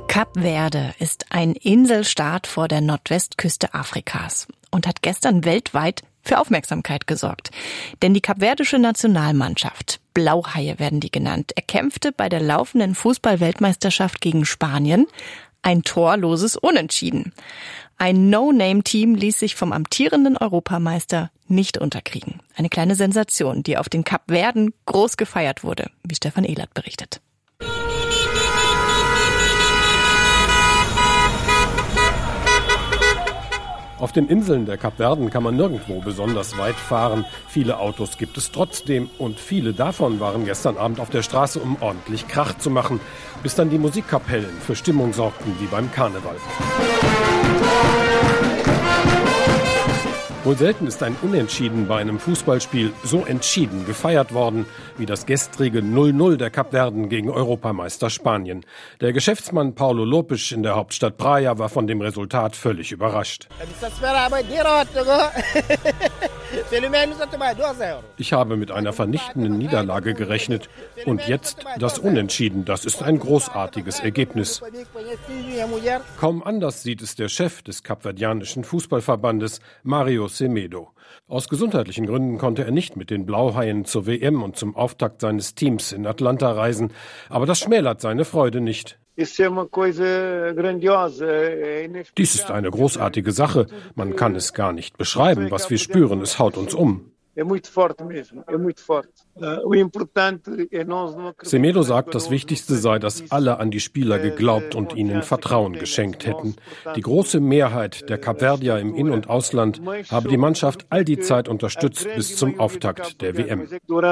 Kap Verde ist ein Inselstaat vor der Nordwestküste Afrikas und hat gestern weltweit für Aufmerksamkeit gesorgt. Denn die kapverdische Nationalmannschaft, Blauhaie werden die genannt, erkämpfte bei der laufenden Fußball-Weltmeisterschaft gegen Spanien ein torloses Unentschieden. Ein No-Name-Team ließ sich vom amtierenden Europameister nicht unterkriegen. Eine kleine Sensation, die auf den Kapverden groß gefeiert wurde, wie Stefan Ehlert berichtet. Auf den Inseln der Kapverden kann man nirgendwo besonders weit fahren. Viele Autos gibt es trotzdem und viele davon waren gestern Abend auf der Straße, um ordentlich Krach zu machen, bis dann die Musikkapellen für Stimmung sorgten wie beim Karneval. Wohl selten ist ein Unentschieden bei einem Fußballspiel so entschieden gefeiert worden wie das gestrige 0-0 der Kapverden gegen Europameister Spanien. Der Geschäftsmann Paulo Lopes in der Hauptstadt Praia war von dem Resultat völlig überrascht. Ich habe mit einer vernichtenden Niederlage gerechnet und jetzt das Unentschieden. Das ist ein großartiges Ergebnis. Kaum anders sieht es der Chef des kapverdianischen Fußballverbandes, Mario Semedo. Aus gesundheitlichen Gründen konnte er nicht mit den Blauhaien zur WM und zum Auftakt seines Teams in Atlanta reisen. Aber das schmälert seine Freude nicht. Dies ist eine großartige Sache. Man kann es gar nicht beschreiben. Was wir spüren, es haut uns um. Semedo sagt, das Wichtigste sei, dass alle an die Spieler geglaubt und ihnen Vertrauen geschenkt hätten. Die große Mehrheit der Kapverdier im In- und Ausland habe die Mannschaft all die Zeit unterstützt bis zum Auftakt der WM.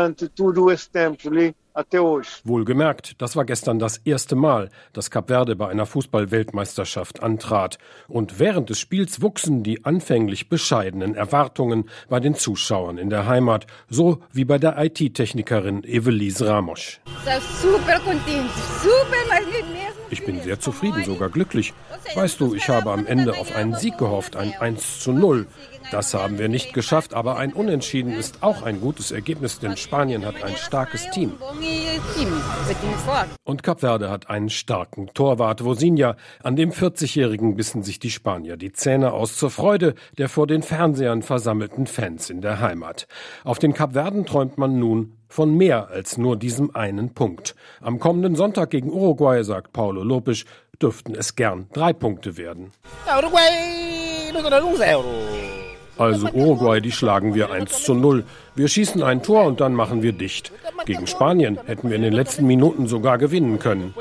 Wohlgemerkt, das war gestern das erste Mal, dass Kap Verde bei einer Fußball-Weltmeisterschaft antrat. Und während des Spiels wuchsen die anfänglich bescheidenen Erwartungen bei den Zuschauern in der Heimat, so wie bei der IT-Technikerin Evelise Ramos. Ich bin sehr zufrieden, sogar glücklich. Weißt du, ich habe am Ende auf einen Sieg gehofft, ein 1:0. Das haben wir nicht geschafft, aber ein Unentschieden ist auch ein gutes Ergebnis, denn Spanien hat ein starkes Team. Und Kap Verde hat einen starken Torwart, Vozinha. An dem 40-Jährigen bissen sich die Spanier die Zähne aus zur Freude der vor den Fernsehern versammelten Fans in der Heimat. Auf den Kapverden träumt man nun von mehr als nur diesem einen Punkt. Am kommenden Sonntag gegen Uruguay, sagt Paulo Lopes, dürften es gern 3 Punkte werden. Also Uruguay, die schlagen wir 1:0. Wir schießen ein Tor und dann machen wir dicht. Gegen Spanien hätten wir in den letzten Minuten sogar gewinnen können.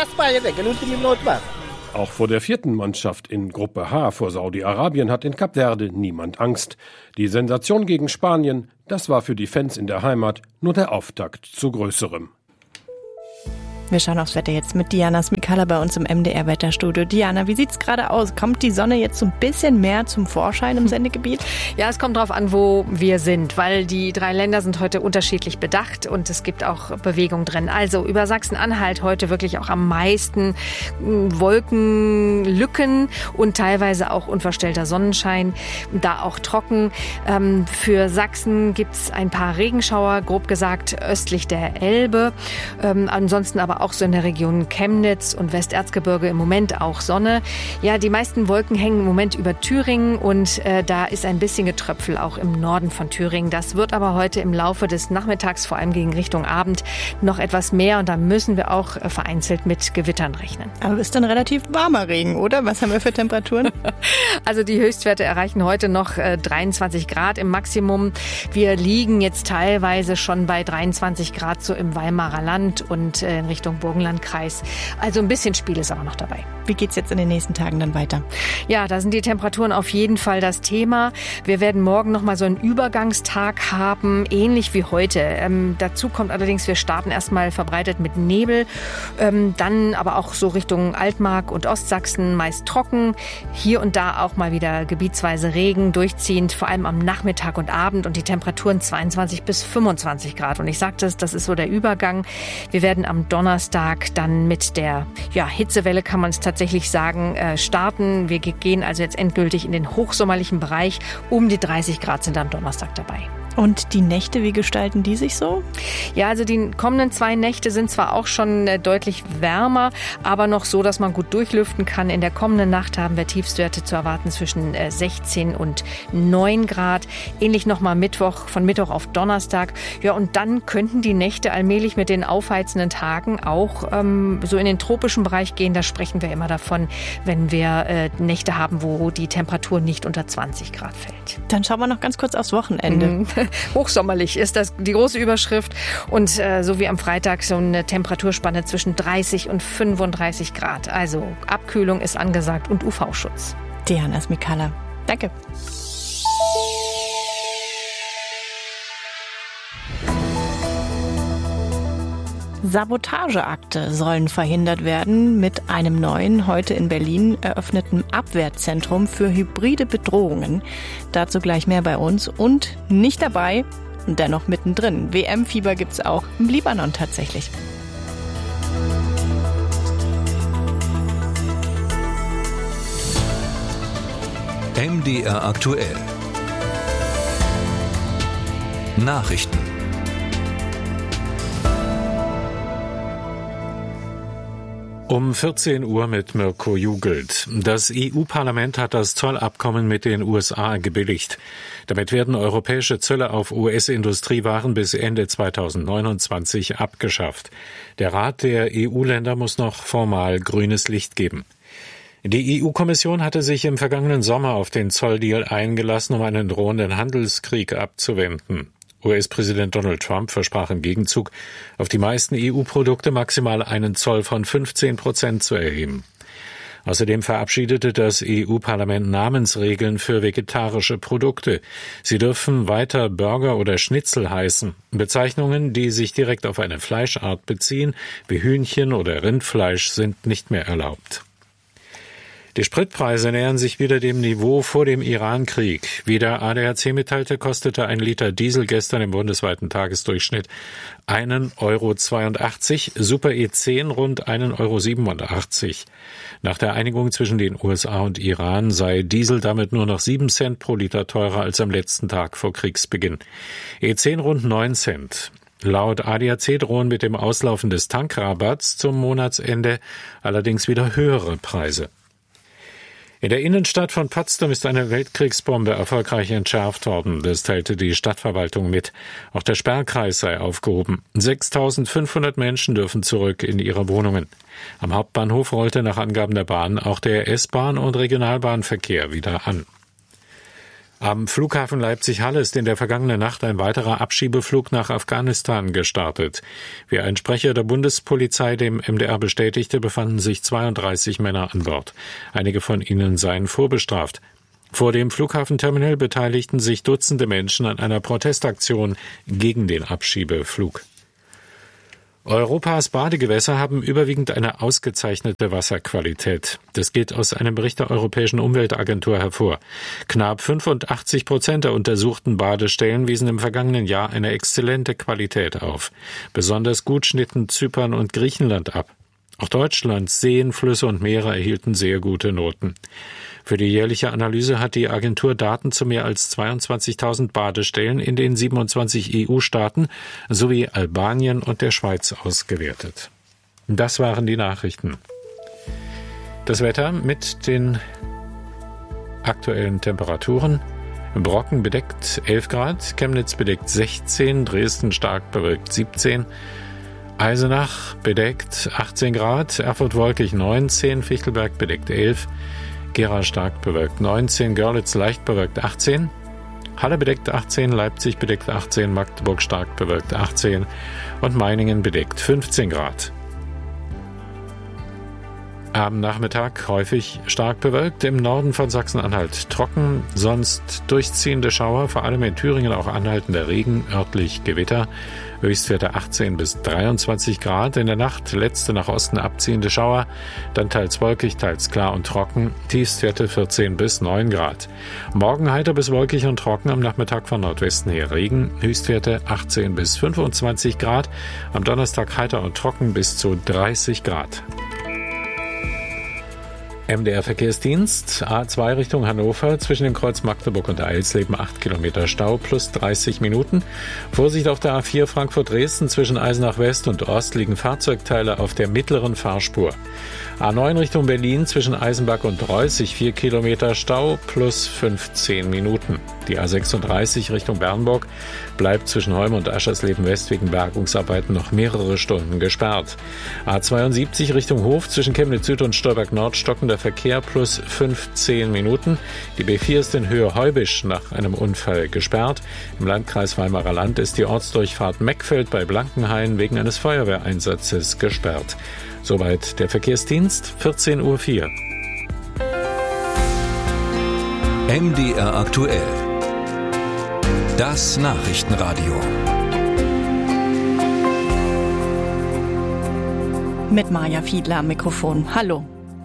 Auch vor der 4. Mannschaft in Gruppe H vor Saudi-Arabien hat in Kap Verde niemand Angst. Die Sensation gegen Spanien, das war für die Fans in der Heimat nur der Auftakt zu Größerem. Wir schauen aufs Wetter jetzt mit Diana Smikala bei uns im MDR-Wetterstudio. Diana, wie sieht's gerade aus? Kommt die Sonne jetzt so ein bisschen mehr zum Vorschein im Sendegebiet? Ja, es kommt drauf an, wo wir sind, weil die 3 Länder sind heute unterschiedlich bedacht und es gibt auch Bewegung drin. Also über Sachsen-Anhalt heute wirklich auch am meisten Wolkenlücken und teilweise auch unverstellter Sonnenschein, da auch trocken. Für Sachsen gibt's ein paar Regenschauer, grob gesagt östlich der Elbe. Ansonsten aber auch so in der Region Chemnitz und Westerzgebirge im Moment auch Sonne. Ja, die meisten Wolken hängen im Moment über Thüringen und da ist ein bisschen Getröpfel auch im Norden von Thüringen. Das wird aber heute im Laufe des Nachmittags, vor allem gegen Richtung Abend, noch etwas mehr und da müssen wir auch vereinzelt mit Gewittern rechnen. Aber ist dann relativ warmer Regen, oder? Was haben wir für Temperaturen? Also die Höchstwerte erreichen heute noch 23 Grad im Maximum. Wir liegen jetzt teilweise schon bei 23 Grad so im Weimarer Land und in Richtung Burgenlandkreis. Also ein bisschen Spiel ist aber noch dabei. Wie geht's jetzt in den nächsten Tagen dann weiter? Ja, da sind die Temperaturen auf jeden Fall das Thema. Wir werden morgen nochmal so einen Übergangstag haben, ähnlich wie heute. Dazu kommt allerdings, wir starten erstmal verbreitet mit Nebel, dann aber auch so Richtung Altmark und Ostsachsen meist trocken. Hier und da auch mal wieder gebietsweise Regen, durchziehend, vor allem am Nachmittag und Abend und die Temperaturen 22 bis 25 Grad. Und ich sagte es, das ist so der Übergang. Wir werden am Donnerstag dann mit der Hitzewelle, kann man es tatsächlich sagen, starten. Wir gehen also jetzt endgültig in den hochsommerlichen Bereich. Um die 30 Grad sind am Donnerstag dabei. Und die Nächte, wie gestalten die sich so? Ja, also die kommenden 2 Nächte sind zwar auch schon deutlich wärmer, aber noch so, dass man gut durchlüften kann. In der kommenden Nacht haben wir Tiefstwerte zu erwarten zwischen 16 und 9 Grad. Ähnlich nochmal von Mittwoch auf Donnerstag. Ja, und dann könnten die Nächte allmählich mit den aufheizenden Tagen auch so in den tropischen Bereich gehen. Da sprechen wir immer davon, wenn wir Nächte haben, wo die Temperatur nicht unter 20 Grad fällt. Dann schauen wir noch ganz kurz aufs Wochenende. Hochsommerlich ist das die große Überschrift und so wie am Freitag so eine Temperaturspanne zwischen 30 und 35 Grad. Also Abkühlung ist angesagt und UV-Schutz. Diana Smikala. Danke. Sabotageakte sollen verhindert werden mit einem neuen, heute in Berlin eröffneten Abwehrzentrum für hybride Bedrohungen. Dazu gleich mehr bei uns und nicht dabei und dennoch mittendrin. WM-Fieber gibt's auch im Libanon tatsächlich. MDR aktuell. Nachrichten. Um 14 Uhr mit Mirko Jugelt. Das EU-Parlament hat das Zollabkommen mit den USA gebilligt. Damit werden europäische Zölle auf US-Industriewaren bis Ende 2029 abgeschafft. Der Rat der EU-Länder muss noch formal grünes Licht geben. Die EU-Kommission hatte sich im vergangenen Sommer auf den Zolldeal eingelassen, um einen drohenden Handelskrieg abzuwenden. US-Präsident Donald Trump versprach im Gegenzug, auf die meisten EU-Produkte maximal einen Zoll von 15% zu erheben. Außerdem verabschiedete das EU-Parlament Namensregeln für vegetarische Produkte. Sie dürfen weiter Burger oder Schnitzel heißen. Bezeichnungen, die sich direkt auf eine Fleischart beziehen, wie Hühnchen oder Rindfleisch, sind nicht mehr erlaubt. Die Spritpreise nähern sich wieder dem Niveau vor dem Iran-Krieg. Wie der ADAC mitteilte, kostete ein Liter Diesel gestern im bundesweiten Tagesdurchschnitt 1,82 €, Super E10 rund 1,87 €. Nach der Einigung zwischen den USA und Iran sei Diesel damit nur noch 7 Cent pro Liter teurer als am letzten Tag vor Kriegsbeginn. E10 rund 9 Cent. Laut ADAC drohen mit dem Auslaufen des Tankrabatts zum Monatsende allerdings wieder höhere Preise. In der Innenstadt von Potsdam ist eine Weltkriegsbombe erfolgreich entschärft worden. Das teilte die Stadtverwaltung mit. Auch der Sperrkreis sei aufgehoben. 6.500 Menschen dürfen zurück in ihre Wohnungen. Am Hauptbahnhof rollte nach Angaben der Bahn auch der S-Bahn- und Regionalbahnverkehr wieder an. Am Flughafen Leipzig-Halle ist in der vergangenen Nacht ein weiterer Abschiebeflug nach Afghanistan gestartet. Wie ein Sprecher der Bundespolizei dem MDR bestätigte, befanden sich 32 Männer an Bord. Einige von ihnen seien vorbestraft. Vor dem Flughafenterminal beteiligten sich Dutzende Menschen an einer Protestaktion gegen den Abschiebeflug. Europas Badegewässer haben überwiegend eine ausgezeichnete Wasserqualität. Das geht aus einem Bericht der Europäischen Umweltagentur hervor. Knapp 85% der untersuchten Badestellen wiesen im vergangenen Jahr eine exzellente Qualität auf. Besonders gut schnitten Zypern und Griechenland ab. Auch Deutschlands Seen, Flüsse und Meere erhielten sehr gute Noten. Für die jährliche Analyse hat die Agentur Daten zu mehr als 22.000 Badestellen in den 27 EU-Staaten sowie Albanien und der Schweiz ausgewertet. Das waren die Nachrichten. Das Wetter mit den aktuellen Temperaturen. Brocken bedeckt 11 Grad, Chemnitz bedeckt 16, Dresden stark bewölkt 17, Eisenach bedeckt 18 Grad, Erfurt wolkig 19, Fichtelberg bedeckt 11, Gera stark bewölkt 19, Görlitz leicht bewölkt 18, Halle bedeckt 18, Leipzig bedeckt 18, Magdeburg stark bewölkt 18 und Meiningen bedeckt 15 Grad. Am Nachmittag häufig stark bewölkt, im Norden von Sachsen-Anhalt trocken, sonst durchziehende Schauer, vor allem in Thüringen auch anhaltender Regen, örtlich Gewitter, Höchstwerte 18 bis 23 Grad, in der Nacht letzte nach Osten abziehende Schauer, dann teils wolkig, teils klar und trocken, Tiefstwerte 14 bis 9 Grad. Morgen heiter bis wolkig und trocken, am Nachmittag von Nordwesten her Regen, Höchstwerte 18 bis 25 Grad, am Donnerstag heiter und trocken bis zu 30 Grad. MDR Verkehrsdienst, A2 Richtung Hannover, zwischen dem Kreuz Magdeburg und Eilsleben 8 Kilometer Stau plus 30 Minuten. Vorsicht auf der A4 Frankfurt-Dresden, zwischen Eisenach West und Ost liegen Fahrzeugteile auf der mittleren Fahrspur. A9 Richtung Berlin, zwischen Eisenbach und Reußig 4 Kilometer Stau plus 15 Minuten. Die A36 Richtung Bernburg bleibt zwischen Heum und Aschersleben West wegen Bergungsarbeiten noch mehrere Stunden gesperrt. A72 Richtung Hof, zwischen Chemnitz Süd und Stolberg Nord stockender Verkehr plus 15 Minuten. Die B4 ist in Höhe Heubisch nach einem Unfall gesperrt. Im Landkreis Weimarer Land ist die Ortsdurchfahrt Meckfeld bei Blankenhain wegen eines Feuerwehreinsatzes gesperrt. Soweit der Verkehrsdienst, 14:04 Uhr. MDR aktuell. Das Nachrichtenradio. Mit Maja Fiedler am Mikrofon. Hallo.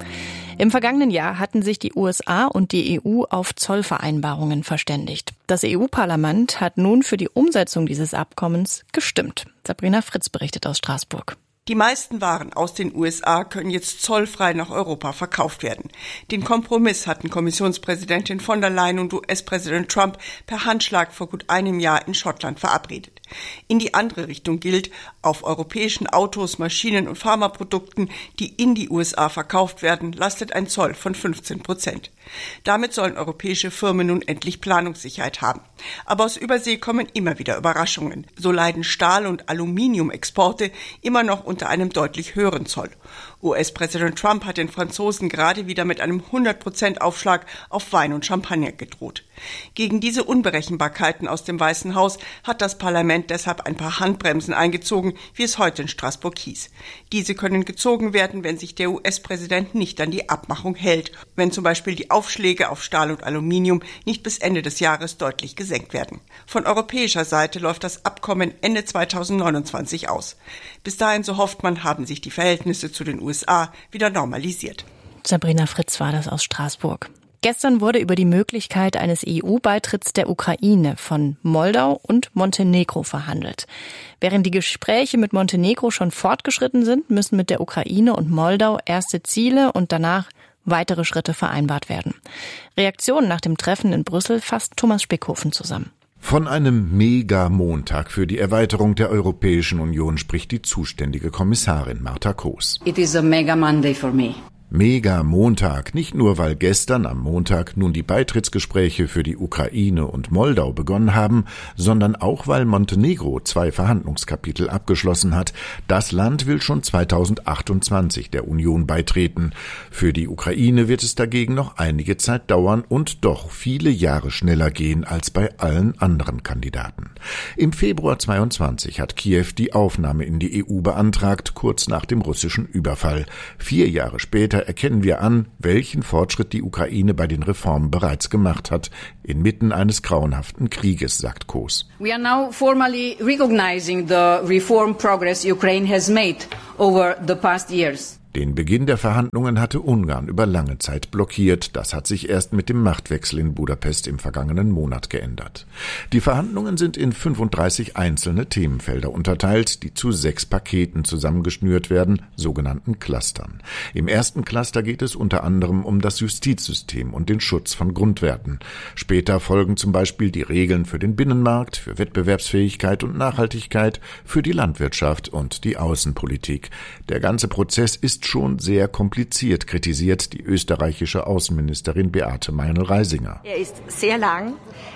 Im vergangenen Jahr hatten sich die USA und die EU auf Zollvereinbarungen verständigt. Das EU-Parlament hat nun für die Umsetzung dieses Abkommens gestimmt. Sabrina Fritz berichtet aus Straßburg. Die meisten Waren aus den USA können jetzt zollfrei nach Europa verkauft werden. Den Kompromiss hatten Kommissionspräsidentin von der Leyen und US-Präsident Trump per Handschlag vor gut einem Jahr in Schottland verabredet. In die andere Richtung gilt, auf europäischen Autos, Maschinen und Pharmaprodukten, die in die USA verkauft werden, lastet ein Zoll von 15%. Damit sollen europäische Firmen nun endlich Planungssicherheit haben. Aber aus Übersee kommen immer wieder Überraschungen. So leiden Stahl- und Aluminiumexporte immer noch unter einem deutlich höheren Zoll. US-Präsident Trump hat den Franzosen gerade wieder mit einem 100% Aufschlag auf Wein und Champagner gedroht. Gegen diese Unberechenbarkeiten aus dem Weißen Haus hat das Parlament deshalb ein paar Handbremsen eingezogen, wie es heute in Straßburg hieß. Diese können gezogen werden, wenn sich der US-Präsident nicht an die Abmachung hält, wenn zum Beispiel die Aufschläge auf Stahl und Aluminium nicht bis Ende des Jahres deutlich gesenkt werden. Von europäischer Seite läuft das Abkommen Ende 2029 aus. Bis dahin, so hofft man, haben sich die Verhältnisse zu den USA wieder normalisiert. Sabrina Fritz war das aus Straßburg. Gestern wurde über die Möglichkeit eines EU-Beitritts der Ukraine von Moldau und Montenegro verhandelt. Während die Gespräche mit Montenegro schon fortgeschritten sind, müssen mit der Ukraine und Moldau erste Ziele und danach weitere Schritte vereinbart werden. Reaktionen nach dem Treffen in Brüssel fasst Thomas Spickhofen zusammen. Von einem Mega-Montag für die Erweiterung der Europäischen Union spricht die zuständige Kommissarin Marta Kroes. It is a mega Monday for me. Mega-Montag, nicht nur weil gestern am Montag nun die Beitrittsgespräche für die Ukraine und Moldau begonnen haben, sondern auch weil Montenegro 2 Verhandlungskapitel abgeschlossen hat. Das Land will schon 2028 der Union beitreten. Für die Ukraine wird es dagegen noch einige Zeit dauern und doch viele Jahre schneller gehen als bei allen anderen Kandidaten. Im Februar 22 hat Kiew die Aufnahme in die EU beantragt, kurz nach dem russischen Überfall. 4 Jahre später erkennen wir an, welchen Fortschritt die Ukraine bei den Reformen bereits gemacht hat, inmitten eines grauenhaften Krieges, sagt Kroes. We are now formally recognizing the reform progress Ukraine has made over the past years. Den Beginn der Verhandlungen hatte Ungarn über lange Zeit blockiert. Das hat sich erst mit dem Machtwechsel in Budapest im vergangenen Monat geändert. Die Verhandlungen sind in 35 einzelne Themenfelder unterteilt, die zu 6 Paketen zusammengeschnürt werden, sogenannten Clustern. Im ersten Cluster geht es unter anderem um das Justizsystem und den Schutz von Grundwerten. Später folgen zum Beispiel die Regeln für den Binnenmarkt, für Wettbewerbsfähigkeit und Nachhaltigkeit, für die Landwirtschaft und die Außenpolitik. Der ganze Prozess ist schon sehr kompliziert, kritisiert die österreichische Außenministerin Beate Meinl-Reisinger. Er ist sehr lang,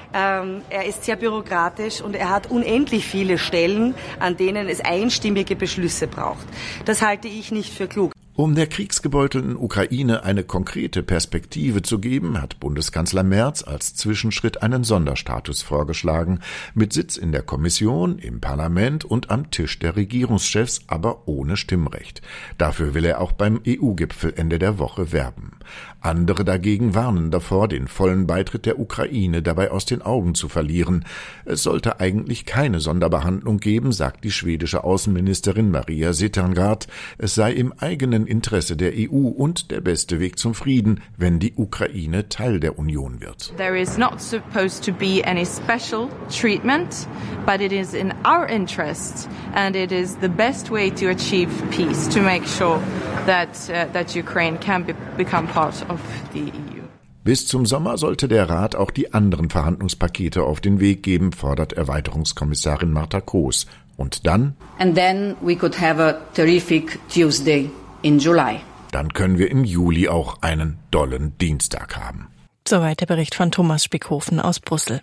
er ist sehr bürokratisch und er hat unendlich viele Stellen, an denen es einstimmige Beschlüsse braucht. Das halte ich nicht für klug. Um der kriegsgebeutelten Ukraine eine konkrete Perspektive zu geben, hat Bundeskanzler Merz als Zwischenschritt einen Sonderstatus vorgeschlagen, mit Sitz in der Kommission, im Parlament und am Tisch der Regierungschefs, aber ohne Stimmrecht. Dafür will er auch beim EU-Gipfel Ende der Woche werben. Andere dagegen warnen davor, den vollen Beitritt der Ukraine dabei aus den Augen zu verlieren. Es sollte eigentlich keine Sonderbehandlung geben, sagt die schwedische Außenministerin Maria Cedergard. Es sei im eigenen eigenen Interesse der EU und der beste Weg zum Frieden, wenn die Ukraine Teil der Union wird. There is not supposed to be any special treatment, but it is in our interest and it is the best way to achieve peace, to make sure that Ukraine can become part of the EU. Bis zum Sommer sollte der Rat auch die anderen Verhandlungspakete auf den Weg geben, fordert Erweiterungskommissarin Marta Koos. Und dann? And then we could have a terrific Tuesday in July. Dann können wir im Juli auch einen dollen Dienstag haben. Soweit der Bericht von Thomas Spickhofen aus Brüssel.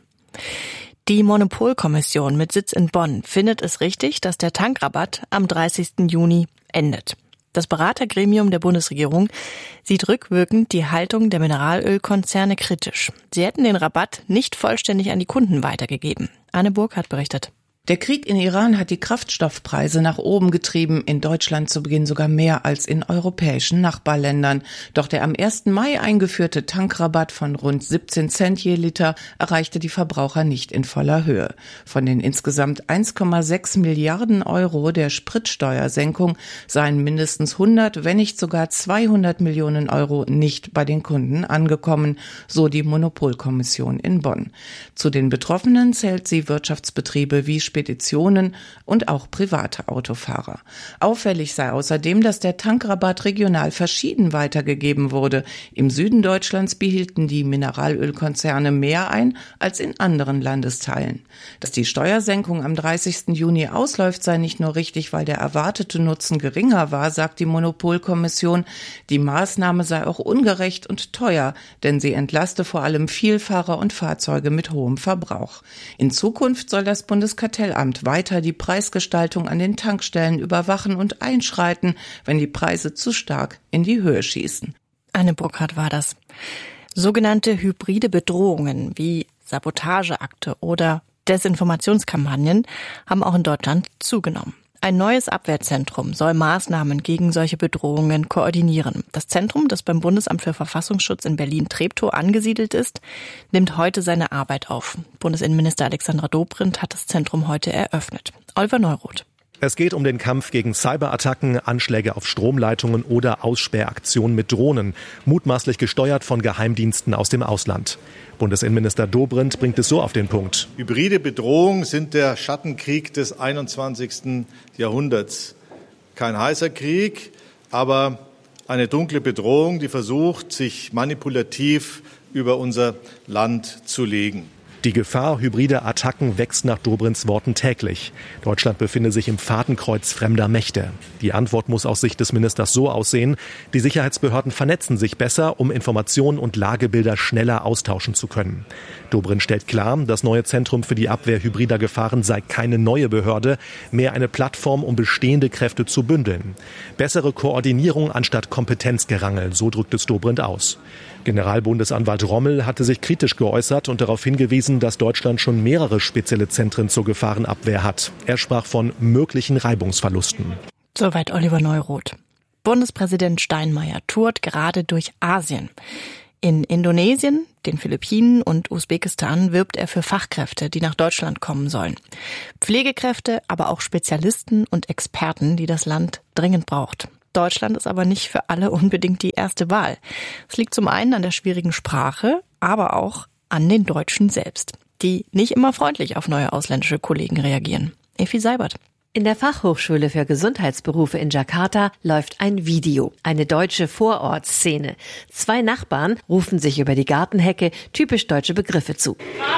Die Monopolkommission mit Sitz in Bonn findet es richtig, dass der Tankrabatt am 30. Juni endet. Das Beratergremium der Bundesregierung sieht rückwirkend die Haltung der Mineralölkonzerne kritisch. Sie hätten den Rabatt nicht vollständig an die Kunden weitergegeben. Anne Burkhardt berichtet. Der Krieg in Iran hat die Kraftstoffpreise nach oben getrieben, in Deutschland zu Beginn sogar mehr als in europäischen Nachbarländern. Doch der am 1. Mai eingeführte Tankrabatt von rund 17 Cent je Liter erreichte die Verbraucher nicht in voller Höhe. Von den insgesamt 1,6 Milliarden Euro der Spritsteuersenkung seien mindestens 100, wenn nicht sogar 200 Millionen Euro nicht bei den Kunden angekommen, so die Monopolkommission in Bonn. Zu den Betroffenen zählt sie Wirtschaftsbetriebe wie Speditionen und auch private Autofahrer. Auffällig sei außerdem, dass der Tankrabatt regional verschieden weitergegeben wurde. Im Süden Deutschlands behielten die Mineralölkonzerne mehr ein als in anderen Landesteilen. Dass die Steuersenkung am 30. Juni ausläuft, sei nicht nur richtig, weil der erwartete Nutzen geringer war, sagt die Monopolkommission. Die Maßnahme sei auch ungerecht und teuer, denn sie entlaste vor allem Vielfahrer und Fahrzeuge mit hohem Verbrauch. In Zukunft soll das Bundeskartellamt weiter die Preisgestaltung an den Tankstellen überwachen und einschreiten, wenn die Preise zu stark in die Höhe schießen. Anne Burkhardt war das. Sogenannte hybride Bedrohungen wie Sabotageakte oder Desinformationskampagnen haben auch in Deutschland zugenommen. Ein neues Abwehrzentrum soll Maßnahmen gegen solche Bedrohungen koordinieren. Das Zentrum, das beim Bundesamt für Verfassungsschutz in Berlin-Treptow angesiedelt ist, nimmt heute seine Arbeit auf. Bundesinnenminister Alexandra Dobrindt hat das Zentrum heute eröffnet. Oliver Neuroth. Es geht um den Kampf gegen Cyberattacken, Anschläge auf Stromleitungen oder Aussperraktionen mit Drohnen, mutmaßlich gesteuert von Geheimdiensten aus dem Ausland. Bundesinnenminister Dobrindt bringt es so auf den Punkt. Hybride Bedrohungen sind der Schattenkrieg des 21. Jahrhunderts. Kein heißer Krieg, aber eine dunkle Bedrohung, die versucht, sich manipulativ über unser Land zu legen. Die Gefahr hybrider Attacken wächst nach Dobrindts Worten täglich. Deutschland befinde sich im Fadenkreuz fremder Mächte. Die Antwort muss aus Sicht des Ministers so aussehen: Die Sicherheitsbehörden vernetzen sich besser, um Informationen und Lagebilder schneller austauschen zu können. Dobrindt stellt klar, das neue Zentrum für die Abwehr hybrider Gefahren sei keine neue Behörde, mehr eine Plattform, um bestehende Kräfte zu bündeln. Bessere Koordinierung anstatt Kompetenzgerangel, so drückt es Dobrindt aus. Generalbundesanwalt Rommel hatte sich kritisch geäußert und darauf hingewiesen, dass Deutschland schon mehrere spezielle Zentren zur Gefahrenabwehr hat. Er sprach von möglichen Reibungsverlusten. Soweit Oliver Neuroth. Bundespräsident Steinmeier tourt gerade durch Asien. In Indonesien, den Philippinen und Usbekistan wirbt er für Fachkräfte, die nach Deutschland kommen sollen. Pflegekräfte, aber auch Spezialisten und Experten, die das Land dringend braucht. Deutschland ist aber nicht für alle unbedingt die erste Wahl. Es liegt zum einen an der schwierigen Sprache, aber auch an den Deutschen selbst, die nicht immer freundlich auf neue ausländische Kollegen reagieren. Effi Seibert. In der Fachhochschule für Gesundheitsberufe in Jakarta läuft ein Video, eine deutsche Vorortszene. 2 Nachbarn rufen sich über die Gartenhecke typisch deutsche Begriffe zu.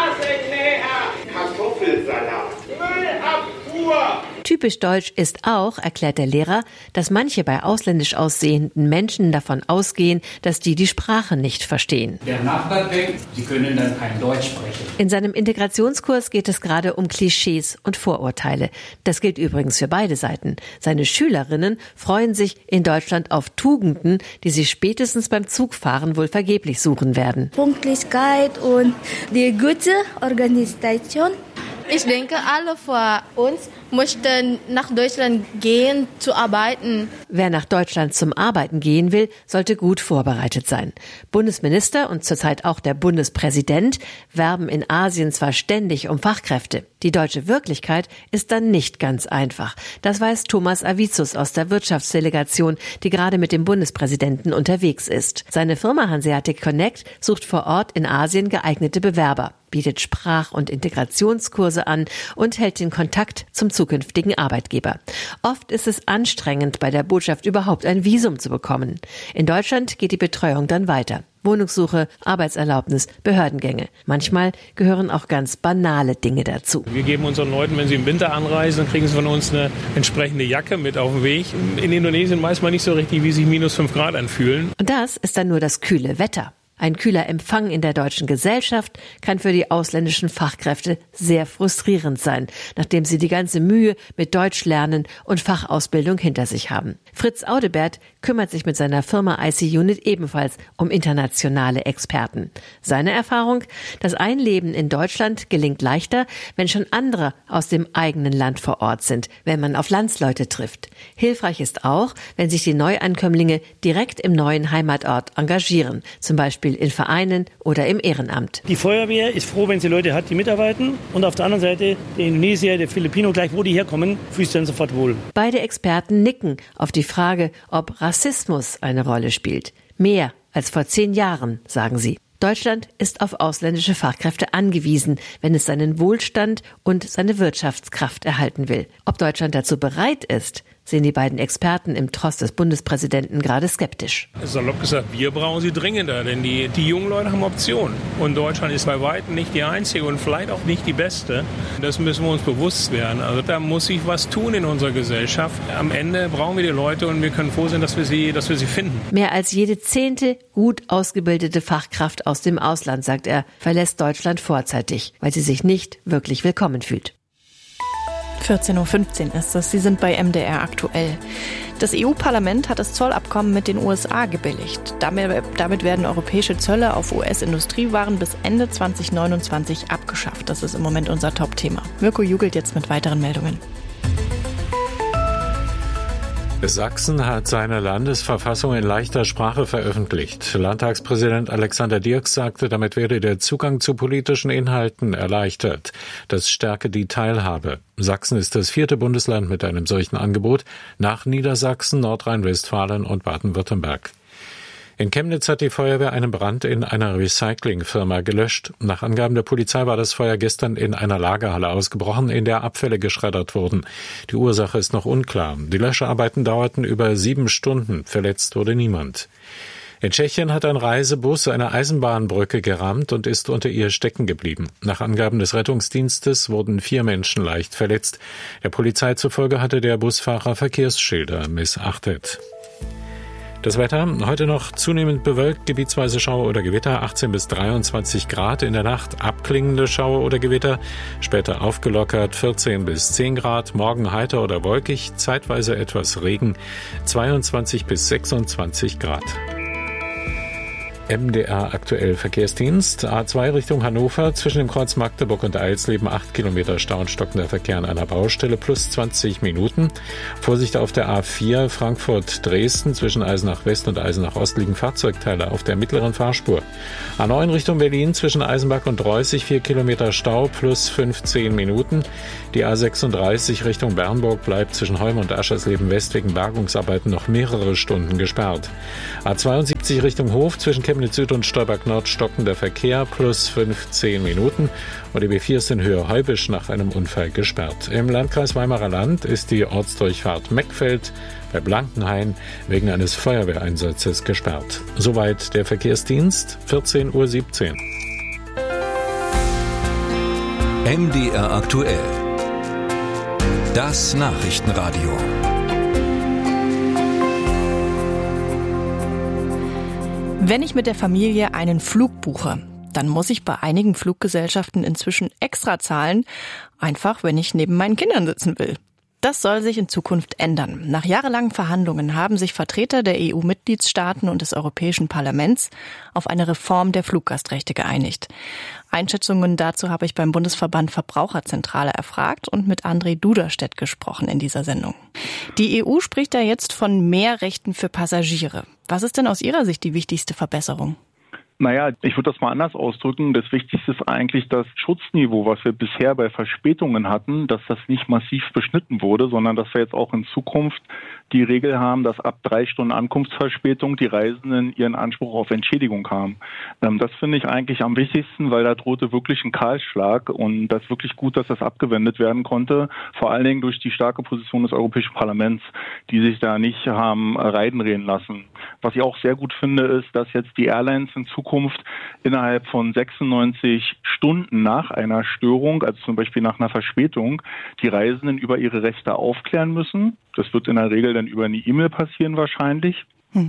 Kartoffelsalat, Müllabfuhr. Typisch deutsch ist auch, erklärt der Lehrer, dass manche bei ausländisch aussehenden Menschen davon ausgehen, dass die Sprache nicht verstehen. Der Nachbar denkt, sie können dann kein Deutsch sprechen. In seinem Integrationskurs geht es gerade um Klischees und Vorurteile. Das gilt übrigens für beide Seiten. Seine Schülerinnen freuen sich in Deutschland auf Tugenden, die sie spätestens beim Zugfahren wohl vergeblich suchen werden. Pünktlichkeit und die gute Organisation. Ich denke, alle vor uns möchten nach Deutschland gehen, zu arbeiten. Wer nach Deutschland zum Arbeiten gehen will, sollte gut vorbereitet sein. Bundesminister und zurzeit auch der Bundespräsident werben in Asien zwar ständig um Fachkräfte. Die deutsche Wirklichkeit ist dann nicht ganz einfach. Das weiß Thomas Avicius aus der Wirtschaftsdelegation, die gerade mit dem Bundespräsidenten unterwegs ist. Seine Firma Hanseatic Connect sucht vor Ort in Asien geeignete Bewerber, bietet Sprach- und Integrationskurse an und hält den Kontakt zum zukünftigen Arbeitgeber. Oft ist es anstrengend, bei der Botschaft überhaupt ein Visum zu bekommen. In Deutschland geht die Betreuung dann weiter. Wohnungssuche, Arbeitserlaubnis, Behördengänge. Manchmal gehören auch ganz banale Dinge dazu. Wir geben unseren Leuten, wenn sie im Winter anreisen, dann kriegen sie von uns eine entsprechende Jacke mit auf den Weg. In Indonesien weiß man nicht so richtig, wie sich -5 Grad anfühlen. Und das ist dann nur das kühle Wetter. Ein kühler Empfang in der deutschen Gesellschaft kann für die ausländischen Fachkräfte sehr frustrierend sein, nachdem sie die ganze Mühe mit Deutschlernen und Fachausbildung hinter sich haben. Fritz Audebert kümmert sich mit seiner Firma IC Unit ebenfalls um internationale Experten. Seine Erfahrung: Das Einleben in Deutschland gelingt leichter, wenn schon andere aus dem eigenen Land vor Ort sind, wenn man auf Landsleute trifft. Hilfreich ist auch, wenn sich die Neuankömmlinge direkt im neuen Heimatort engagieren, zum Beispiel in Vereinen oder im Ehrenamt. Die Feuerwehr ist froh, wenn sie Leute hat, die mitarbeiten. Und auf der anderen Seite der Indonesier, der Filipino, gleich wo die herkommen, fühlt sich dann sofort wohl. Beide Experten nicken auf die Frage, ob Rassismus eine Rolle spielt. Mehr als vor 10 Jahren, sagen sie. Deutschland ist auf ausländische Fachkräfte angewiesen, wenn es seinen Wohlstand und seine Wirtschaftskraft erhalten will. Ob Deutschland dazu bereit ist, sehen die beiden Experten im Tross des Bundespräsidenten gerade skeptisch. Salopp gesagt, wir brauchen sie dringender, denn die jungen Leute haben Optionen. Und Deutschland ist bei weitem nicht die einzige und vielleicht auch nicht die beste. Das müssen wir uns bewusst werden. Also da muss sich was tun in unserer Gesellschaft. Am Ende brauchen wir die Leute und wir können froh sein, dass wir sie finden. Mehr als jede 10. gut ausgebildete Fachkraft aus dem Ausland, sagt er, verlässt Deutschland vorzeitig, weil sie sich nicht wirklich willkommen fühlt. 14.15 Uhr ist es. Sie sind bei MDR aktuell. Das EU-Parlament hat das Zollabkommen mit den USA gebilligt. Damit werden europäische Zölle auf US-Industriewaren bis Ende 2029 abgeschafft. Das ist im Moment unser Top-Thema. Mirko jubelt jetzt mit weiteren Meldungen. Sachsen hat seine Landesverfassung in leichter Sprache veröffentlicht. Landtagspräsident Alexander Dirks sagte, damit werde der Zugang zu politischen Inhalten erleichtert. Das stärke die Teilhabe. Sachsen ist das 4. Bundesland mit einem solchen Angebot, nach Niedersachsen, Nordrhein-Westfalen und Baden-Württemberg. In Chemnitz hat die Feuerwehr einen Brand in einer Recyclingfirma gelöscht. Nach Angaben der Polizei war das Feuer gestern in einer Lagerhalle ausgebrochen, in der Abfälle geschreddert wurden. Die Ursache ist noch unklar. Die Löscharbeiten dauerten über 7 Stunden. Verletzt wurde niemand. In Tschechien hat ein Reisebus eine Eisenbahnbrücke gerammt und ist unter ihr stecken geblieben. Nach Angaben des Rettungsdienstes wurden 4 Menschen leicht verletzt. Der Polizei zufolge hatte der Busfahrer Verkehrsschilder missachtet. Das Wetter, heute noch zunehmend bewölkt, gebietsweise Schauer oder Gewitter, 18 bis 23 Grad, in der Nacht abklingende Schauer oder Gewitter, später aufgelockert, 14 bis 10 Grad, morgen heiter oder wolkig, zeitweise etwas Regen, 22 bis 26 Grad. MDR aktuell Verkehrsdienst. A2 Richtung Hannover, zwischen dem Kreuz Magdeburg und Eilsleben 8 Kilometer Stau und stockender Verkehr an einer Baustelle plus 20 Minuten. Vorsicht auf der A4 Frankfurt-Dresden, zwischen Eisenach West und Eisenach Ost liegen Fahrzeugteile auf der mittleren Fahrspur. A9 Richtung Berlin, zwischen Eisenbach und Reußig 4 Kilometer Stau plus 15 Minuten. Die A36 Richtung Bernburg bleibt zwischen Holm und Aschersleben West wegen Bergungsarbeiten noch mehrere Stunden gesperrt. A72 Richtung Hof, zwischen Chemnitz Süd und Stolberg Nord stockender Verkehr plus 15 Minuten. Und die B4 ist in Höhe Heubisch nach einem Unfall gesperrt. Im Landkreis Weimarer Land ist die Ortsdurchfahrt Meckfeld bei Blankenhain wegen eines Feuerwehreinsatzes gesperrt. Soweit der Verkehrsdienst, 14.17 Uhr. MDR aktuell. Das Nachrichtenradio. Wenn ich mit der Familie einen Flug buche, dann muss ich bei einigen Fluggesellschaften inzwischen extra zahlen, einfach wenn ich neben meinen Kindern sitzen will. Das soll sich in Zukunft ändern. Nach jahrelangen Verhandlungen haben sich Vertreter der EU-Mitgliedstaaten und des Europäischen Parlaments auf eine Reform der Fluggastrechte geeinigt. Einschätzungen dazu habe ich beim Bundesverband Verbraucherzentrale erfragt und mit André Duderstedt gesprochen in dieser Sendung. Die EU spricht da jetzt von mehr Rechten für Passagiere. Was ist denn aus Ihrer Sicht die wichtigste Verbesserung? Naja, ich würde das mal anders ausdrücken. Das Wichtigste ist eigentlich das Schutzniveau, was wir bisher bei Verspätungen hatten, dass das nicht massiv beschnitten wurde, sondern dass wir jetzt auch in Zukunft die Regel haben, dass ab 3 Stunden Ankunftsverspätung die Reisenden ihren Anspruch auf Entschädigung haben. Das finde ich eigentlich am wichtigsten, weil da drohte wirklich ein Kahlschlag und das ist wirklich gut, dass das abgewendet werden konnte, vor allen Dingen durch die starke Position des Europäischen Parlaments, die sich da nicht haben reinreden lassen. Was ich auch sehr gut finde, ist, dass jetzt die Airlines in Zukunft innerhalb von 96 Stunden nach einer Störung, also zum Beispiel nach einer Verspätung, die Reisenden über ihre Rechte aufklären müssen. Das wird in der Regel dann über eine E-Mail passieren wahrscheinlich.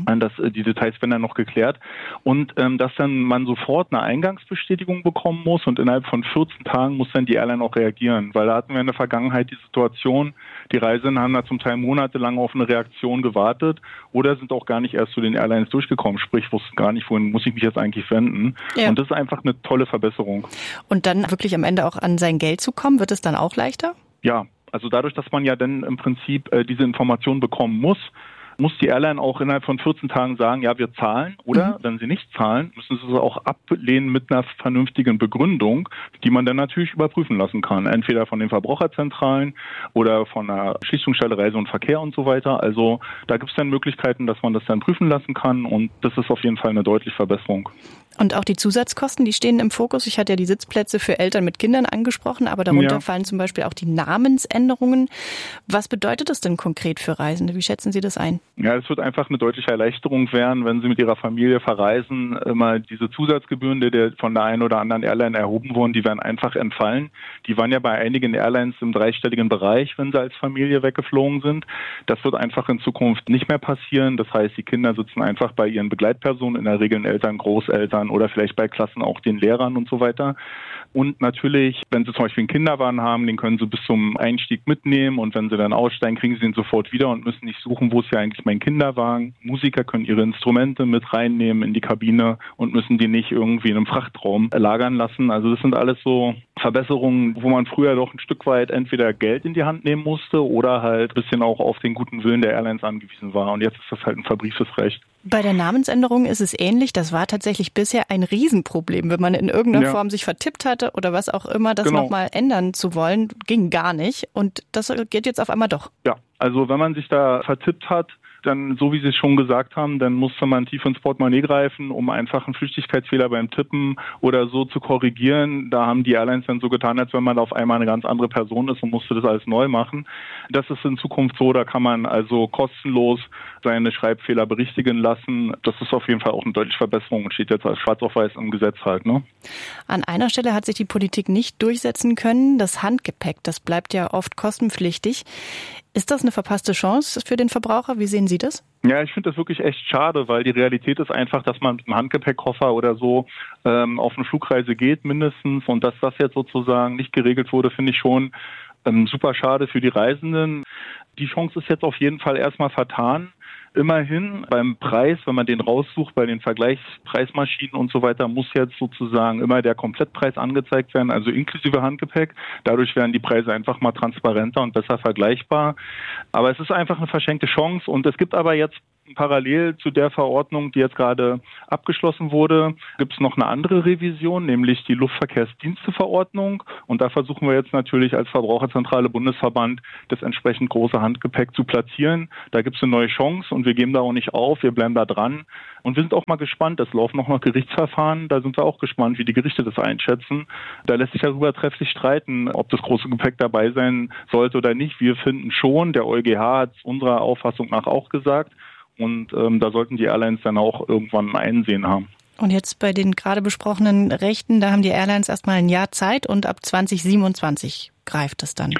Die Details werden dann noch geklärt. Und dass dann man sofort eine Eingangsbestätigung bekommen muss und innerhalb von 14 Tagen muss dann die Airline auch reagieren. Weil da hatten wir in der Vergangenheit die Situation, die Reisenden haben da zum Teil monatelang auf eine Reaktion gewartet oder sind auch gar nicht erst zu den Airlines durchgekommen. Sprich, wussten gar nicht, wohin muss ich mich jetzt eigentlich wenden. Ja. Und das ist einfach eine tolle Verbesserung. Und dann wirklich am Ende auch an sein Geld zu kommen, wird es dann auch leichter? Ja, also dadurch, dass man ja dann im Prinzip diese Information bekommen muss die Airline auch innerhalb von 14 Tagen sagen, ja, wir zahlen. Oder wenn sie nicht zahlen, müssen sie es auch ablehnen mit einer vernünftigen Begründung, die man dann natürlich überprüfen lassen kann. Entweder von den Verbraucherzentralen oder von der Schlichtungsstelle Reise und Verkehr und so weiter. Also da gibt es dann Möglichkeiten, dass man das dann prüfen lassen kann und das ist auf jeden Fall eine deutliche Verbesserung. Und auch die Zusatzkosten, die stehen im Fokus. Ich hatte ja die Sitzplätze für Eltern mit Kindern angesprochen, aber darunter fallen zum Beispiel auch die Namensänderungen. Was bedeutet das denn konkret für Reisende? Wie schätzen Sie das ein? Ja, es wird einfach eine deutliche Erleichterung werden, wenn Sie mit Ihrer Familie verreisen. Immer diese Zusatzgebühren, die von der einen oder anderen Airline erhoben wurden, die werden einfach entfallen. Die waren ja bei einigen Airlines im dreistelligen Bereich, wenn sie als Familie weggeflogen sind. Das wird einfach in Zukunft nicht mehr passieren. Das heißt, die Kinder sitzen einfach bei ihren Begleitpersonen, in der Regel Eltern, Großeltern oder vielleicht bei Klassen auch den Lehrern und so weiter. Und natürlich, wenn Sie zum Beispiel einen Kinderwagen haben, den können Sie bis zum Einstieg mitnehmen und wenn Sie dann aussteigen, kriegen Sie ihn sofort wieder und müssen nicht suchen, wo ist ja eigentlich mein Kinderwagen. Musiker können ihre Instrumente mit reinnehmen in die Kabine und müssen die nicht irgendwie in einem Frachtraum lagern lassen. Also das sind alles so Verbesserungen, wo man früher doch ein Stück weit entweder Geld in die Hand nehmen musste oder halt ein bisschen auch auf den guten Willen der Airlines angewiesen war. Und jetzt ist das halt ein verbrieftes Recht. Bei der Namensänderung ist es ähnlich. Das war tatsächlich bisher ein Riesenproblem. Wenn man in irgendeiner Form sich vertippt hatte oder was auch immer, das nochmal ändern zu wollen, ging gar nicht. Und das geht jetzt auf einmal doch. Ja, also wenn man sich da vertippt hat, dann, so wie Sie es schon gesagt haben, dann musste man tief ins Portemonnaie greifen, um einfach einen Flüchtigkeitsfehler beim Tippen oder so zu korrigieren. Da haben die Airlines dann so getan, als wenn man da auf einmal eine ganz andere Person ist und musste das alles neu machen. Das ist in Zukunft so, da kann man also kostenlos seine Schreibfehler berichtigen lassen. Das ist auf jeden Fall auch eine deutliche Verbesserung und steht jetzt als schwarz auf weiß im Gesetz halt, ne? An einer Stelle hat sich die Politik nicht durchsetzen können. Das Handgepäck, das bleibt ja oft kostenpflichtig. Ist das eine verpasste Chance für den Verbraucher? Wie sehen Sie das? Ja, ich finde das wirklich echt schade, weil die Realität ist einfach, dass man mit einem Handgepäckkoffer oder so auf eine Flugreise geht mindestens und dass das jetzt sozusagen nicht geregelt wurde, finde ich schon super schade für die Reisenden. Die Chance ist jetzt auf jeden Fall erstmal vertan. Immerhin beim Preis, wenn man den raussucht, bei den Vergleichspreismaschinen und so weiter, muss jetzt sozusagen immer der Komplettpreis angezeigt werden, also inklusive Handgepäck. Dadurch werden die Preise einfach mal transparenter und besser vergleichbar. Aber es ist einfach eine verschenkte Chance und es gibt aber jetzt parallel zu der Verordnung, die jetzt gerade abgeschlossen wurde, gibt es noch eine andere Revision, nämlich die Luftverkehrsdiensteverordnung. Und da versuchen wir jetzt natürlich als Verbraucherzentrale Bundesverband das entsprechend große Handgepäck zu platzieren. Da gibt es eine neue Chance und wir geben da auch nicht auf, wir bleiben da dran. Und wir sind auch mal gespannt, es laufen noch Gerichtsverfahren, da sind wir auch gespannt, wie die Gerichte das einschätzen. Da lässt sich darüber trefflich streiten, ob das große Gepäck dabei sein sollte oder nicht. Wir finden schon, der EuGH hat es unserer Auffassung nach auch gesagt. Und da sollten die Airlines dann auch irgendwann ein Einsehen haben. Und jetzt bei den gerade besprochenen Rechten, da haben die Airlines erstmal ein Jahr Zeit und ab 2027 greift es dann.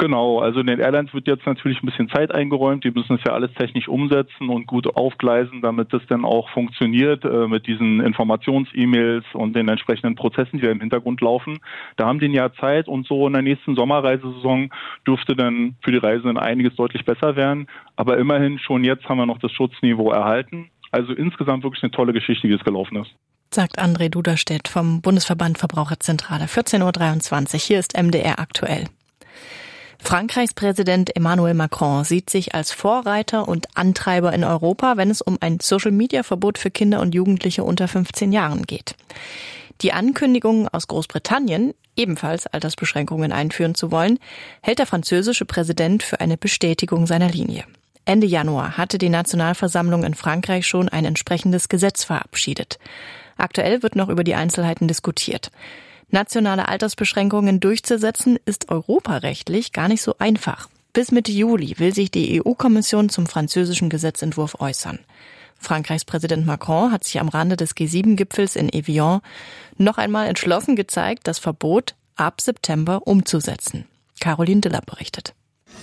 Genau, also den Airlines wird jetzt natürlich ein bisschen Zeit eingeräumt. Die müssen es ja alles technisch umsetzen und gut aufgleisen, damit das dann auch funktioniert mit diesen Informations-E-Mails und den entsprechenden Prozessen, die da im Hintergrund laufen. Da haben die ein Jahr Zeit und so in der nächsten Sommerreisesaison dürfte dann für die Reisenden einiges deutlich besser werden. Aber immerhin schon jetzt haben wir noch das Schutzniveau erhalten. Also insgesamt wirklich eine tolle Geschichte, wie es gelaufen ist. Sagt André Duderstedt vom Bundesverband Verbraucherzentrale. 14.23 Uhr, hier ist MDR aktuell. Frankreichs Präsident Emmanuel Macron sieht sich als Vorreiter und Antreiber in Europa, wenn es um ein Social-Media-Verbot für Kinder und Jugendliche unter 15 Jahren geht. Die Ankündigung aus Großbritannien, ebenfalls Altersbeschränkungen einführen zu wollen, hält der französische Präsident für eine Bestätigung seiner Linie. Ende Januar hatte die Nationalversammlung in Frankreich schon ein entsprechendes Gesetz verabschiedet. Aktuell wird noch über die Einzelheiten diskutiert. Nationale Altersbeschränkungen durchzusetzen, ist europarechtlich gar nicht so einfach. Bis Mitte Juli will sich die EU-Kommission zum französischen Gesetzentwurf äußern. Frankreichs Präsident Macron hat sich am Rande des G7-Gipfels in Evian noch einmal entschlossen gezeigt, das Verbot ab September umzusetzen. Caroline Diller berichtet.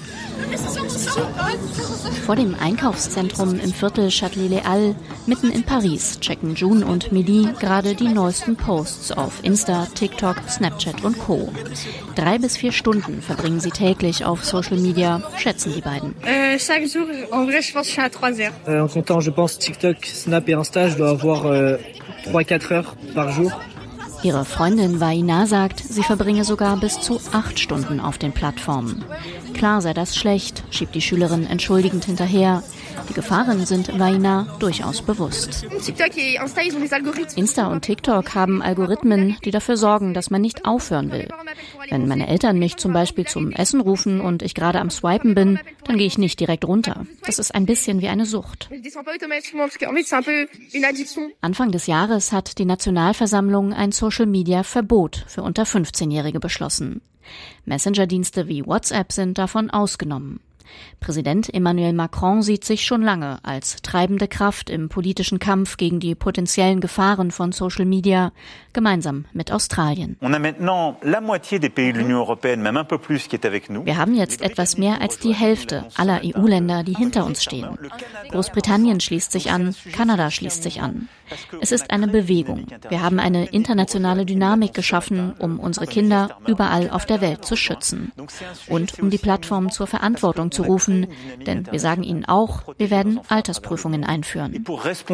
Vor dem Einkaufszentrum im Viertel Châtelet-Les-Halles, mitten in Paris, checken June und Midi gerade die neuesten Posts auf Insta, TikTok, Snapchat und Co. 3 bis 4 Stunden verbringen sie täglich auf Social Media, schätzen die beiden. Chaque jour, en vrai, je pense que je suis à 3 heures. En comptant, je pense, TikTok, Snap et Insta, je dois avoir 3-4 heures par jour. Ihre Freundin Vaina sagt, sie verbringe sogar bis zu 8 Stunden auf den Plattformen. Klar sei das schlecht, schiebt die Schülerin entschuldigend hinterher. Die Gefahren sind Vaina durchaus bewusst. Insta und TikTok haben Algorithmen, die dafür sorgen, dass man nicht aufhören will. Wenn meine Eltern mich zum Beispiel zum Essen rufen und ich gerade am Swipen bin, dann gehe ich nicht direkt runter. Das ist ein bisschen wie eine Sucht. Anfang des Jahres hat die Nationalversammlung ein Social-Media-Verbot für unter 15-Jährige beschlossen. Messenger-Dienste wie WhatsApp sind davon ausgenommen. Präsident Emmanuel Macron sieht sich schon lange als treibende Kraft im politischen Kampf gegen die potenziellen Gefahren von Social Media, gemeinsam mit Australien. Wir haben jetzt etwas mehr als die Hälfte aller EU-Länder, die hinter uns stehen. Großbritannien schließt sich an, Kanada schließt sich an. Es ist eine Bewegung. Wir haben eine internationale Dynamik geschaffen, um unsere Kinder überall auf der Welt zu schützen. Und um die Plattformen zur Verantwortung zu rufen, denn wir sagen ihnen auch, wir werden Altersprüfungen einführen.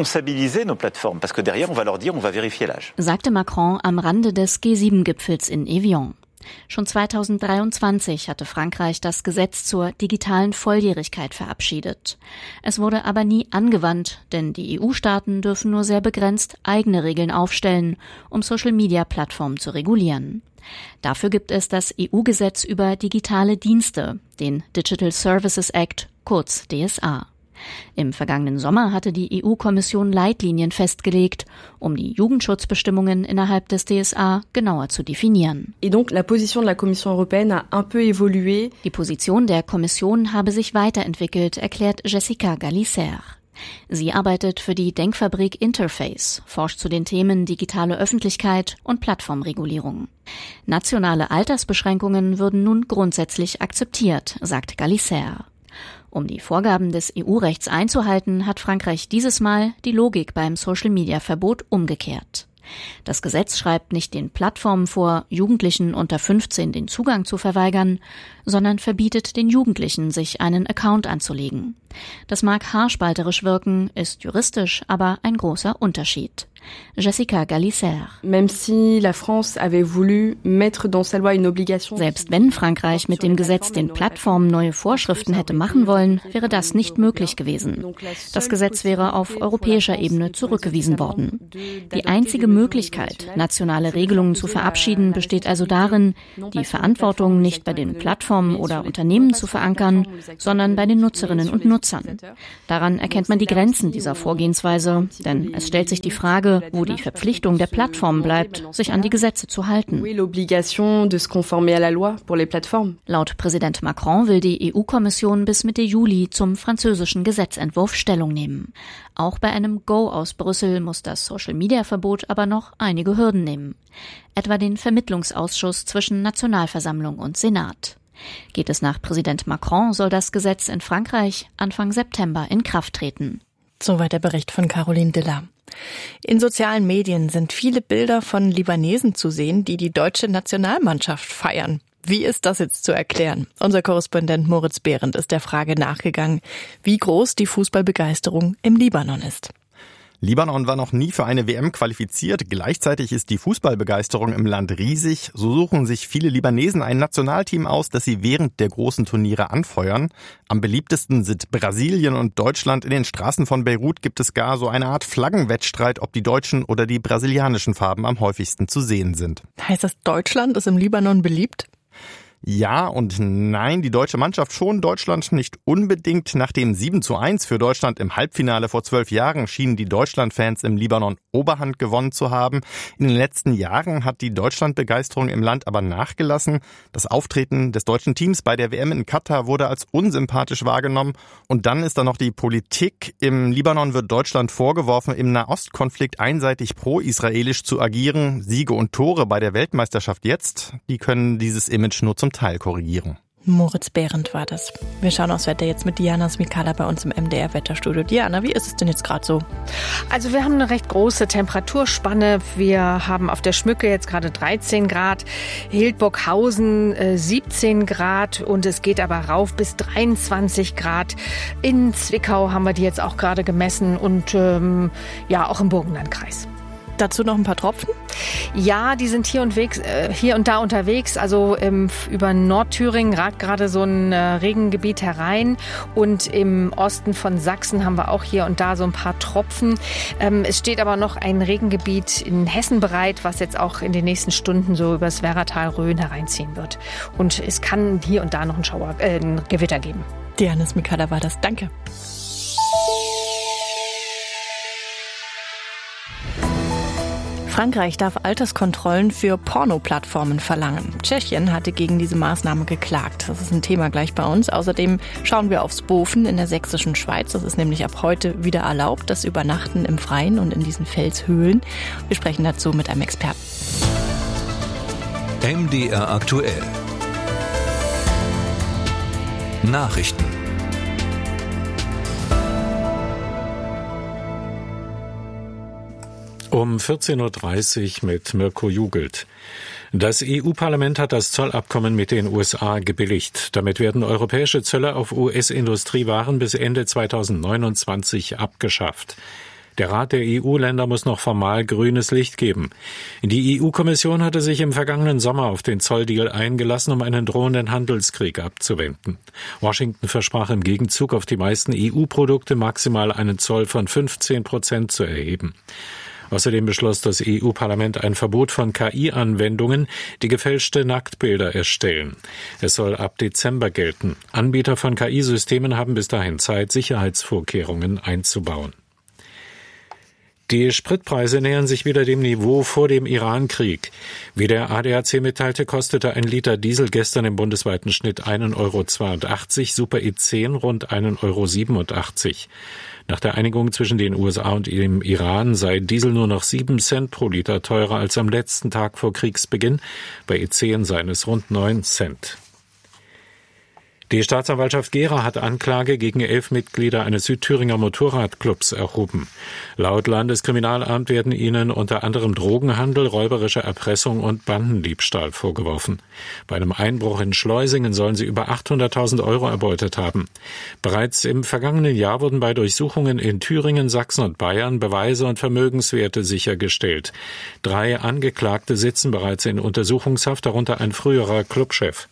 Sagte Macron am Rande des G7-Gipfels in Evian. Schon 2023 hatte Frankreich das Gesetz zur digitalen Volljährigkeit verabschiedet. Es wurde aber nie angewandt, denn die EU-Staaten dürfen nur sehr begrenzt eigene Regeln aufstellen, um Social-Media-Plattformen zu regulieren. Dafür gibt es das EU-Gesetz über digitale Dienste, den Digital Services Act, kurz DSA. Im vergangenen Sommer hatte die EU-Kommission Leitlinien festgelegt, um die Jugendschutzbestimmungen innerhalb des DSA genauer zu definieren. Die Position der Kommission habe sich weiterentwickelt, erklärt Jessica Gallicer. Sie arbeitet für die Denkfabrik Interface, forscht zu den Themen digitale Öffentlichkeit und Plattformregulierung. Nationale Altersbeschränkungen würden nun grundsätzlich akzeptiert, sagt Gallicer. Um die Vorgaben des EU-Rechts einzuhalten, hat Frankreich dieses Mal die Logik beim Social-Media-Verbot umgekehrt. Das Gesetz schreibt nicht den Plattformen vor, Jugendlichen unter 15 den Zugang zu verweigern, sondern verbietet den Jugendlichen, sich einen Account anzulegen. Das mag haarspalterisch wirken, ist juristisch aber ein großer Unterschied. Jessica Gallicer. Selbst wenn Frankreich mit dem Gesetz den Plattformen neue Vorschriften hätte machen wollen, wäre das nicht möglich gewesen. Das Gesetz wäre auf europäischer Ebene zurückgewiesen worden. Die einzige Möglichkeit, nationale Regelungen zu verabschieden, besteht also darin, die Verantwortung nicht bei den Plattformen oder Unternehmen zu verankern, sondern bei den Nutzerinnen und Nutzern. Daran erkennt man die Grenzen dieser Vorgehensweise, denn es stellt sich die Frage, wo die Verpflichtung der Plattform bleibt, sich an die Gesetze zu halten. Laut Präsident Macron will die EU-Kommission bis Mitte Juli zum französischen Gesetzentwurf Stellung nehmen. Auch bei einem Go aus Brüssel muss das Social-Media-Verbot aber noch einige Hürden nehmen. Etwa den Vermittlungsausschuss zwischen Nationalversammlung und Senat. Geht es nach Präsident Macron, soll das Gesetz in Frankreich Anfang September in Kraft treten. Soweit der Bericht von Caroline Diller. In sozialen Medien sind viele Bilder von Libanesen zu sehen, die die deutsche Nationalmannschaft feiern. Wie ist das jetzt zu erklären? Unser Korrespondent Moritz Behrendt ist der Frage nachgegangen, wie groß die Fußballbegeisterung im Libanon ist. Libanon war noch nie für eine WM qualifiziert. Gleichzeitig ist die Fußballbegeisterung im Land riesig. So suchen sich viele Libanesen ein Nationalteam aus, das sie während der großen Turniere anfeuern. Am beliebtesten sind Brasilien und Deutschland. In den Straßen von Beirut gibt es gar so eine Art Flaggenwettstreit, ob die deutschen oder die brasilianischen Farben am häufigsten zu sehen sind. Heißt das, Deutschland ist im Libanon beliebt? Ja und nein, die deutsche Mannschaft schon, Deutschland nicht unbedingt. Nach dem 7:1 für Deutschland im Halbfinale vor 12 Jahren schienen die Deutschland-Fans im Libanon Oberhand gewonnen zu haben. In den letzten Jahren hat die Deutschlandbegeisterung im Land aber nachgelassen. Das Auftreten des deutschen Teams bei der WM in Katar wurde als unsympathisch wahrgenommen. Und dann ist da noch die Politik. Im Libanon wird Deutschland vorgeworfen, im Nahostkonflikt einseitig pro-israelisch zu agieren. Siege und Tore bei der Weltmeisterschaft jetzt, die können dieses Image nur zum Teil korrigieren. Moritz Behrendt war das. Wir schauen aufs Wetter jetzt mit Diana Smikala bei uns im MDR-Wetterstudio. Diana, wie ist es denn jetzt gerade so? Also wir haben eine recht große Temperaturspanne. Wir haben auf der Schmücke jetzt gerade 13 Grad, Hildburghausen 17 Grad und es geht aber rauf bis 23 Grad. In Zwickau haben wir die jetzt auch gerade gemessen und auch im Burgenlandkreis. Dazu noch ein paar Tropfen? Ja, die sind hier und da unterwegs. Also über Nordthüringen ragt gerade so ein Regengebiet herein. Und im Osten von Sachsen haben wir auch hier und da so ein paar Tropfen. Es steht aber noch ein Regengebiet in Hessen bereit, was jetzt auch in den nächsten Stunden so übers Werratal Rhön hereinziehen wird. Und es kann hier und da noch ein Gewitter geben. Diana Smikala war das. Danke. Frankreich darf Alterskontrollen für Pornoplattformen verlangen. Tschechien hatte gegen diese Maßnahme geklagt. Das ist ein Thema gleich bei uns. Außerdem schauen wir aufs Bofen in der sächsischen Schweiz. Das ist nämlich ab heute wieder erlaubt, das Übernachten im Freien und in diesen Felshöhlen. Wir sprechen dazu mit einem Experten. MDR aktuell. Nachrichten. Um 14.30 Uhr mit Mirko Jugelt. Das EU-Parlament hat das Zollabkommen mit den USA gebilligt. Damit werden europäische Zölle auf US-Industriewaren bis Ende 2029 abgeschafft. Der Rat der EU-Länder muss noch formal grünes Licht geben. Die EU-Kommission hatte sich im vergangenen Sommer auf den Zolldeal eingelassen, um einen drohenden Handelskrieg abzuwenden. Washington versprach im Gegenzug auf die meisten EU-Produkte maximal einen Zoll von 15% zu erheben. Außerdem beschloss das EU-Parlament ein Verbot von KI-Anwendungen, die gefälschte Nacktbilder erstellen. Es soll ab Dezember gelten. Anbieter von KI-Systemen haben bis dahin Zeit, Sicherheitsvorkehrungen einzubauen. Die Spritpreise nähern sich wieder dem Niveau vor dem Iran-Krieg. Wie der ADAC mitteilte, kostete ein Liter Diesel gestern im bundesweiten Schnitt 1,82 €, Super E10 rund 1,87 €. Nach der Einigung zwischen den USA und dem Iran sei Diesel nur noch 7 Cent pro Liter teurer als am letzten Tag vor Kriegsbeginn. Bei E10 seien es rund 9 Cent. Die Staatsanwaltschaft Gera hat Anklage gegen 11 Mitglieder eines Südthüringer Motorradclubs erhoben. Laut Landeskriminalamt werden ihnen unter anderem Drogenhandel, räuberische Erpressung und Bandendiebstahl vorgeworfen. Bei einem Einbruch in Schleusingen sollen sie über 800.000 € erbeutet haben. Bereits im vergangenen Jahr wurden bei Durchsuchungen in Thüringen, Sachsen und Bayern Beweise und Vermögenswerte sichergestellt. 3 Angeklagte sitzen bereits in Untersuchungshaft, darunter ein früherer Clubchef.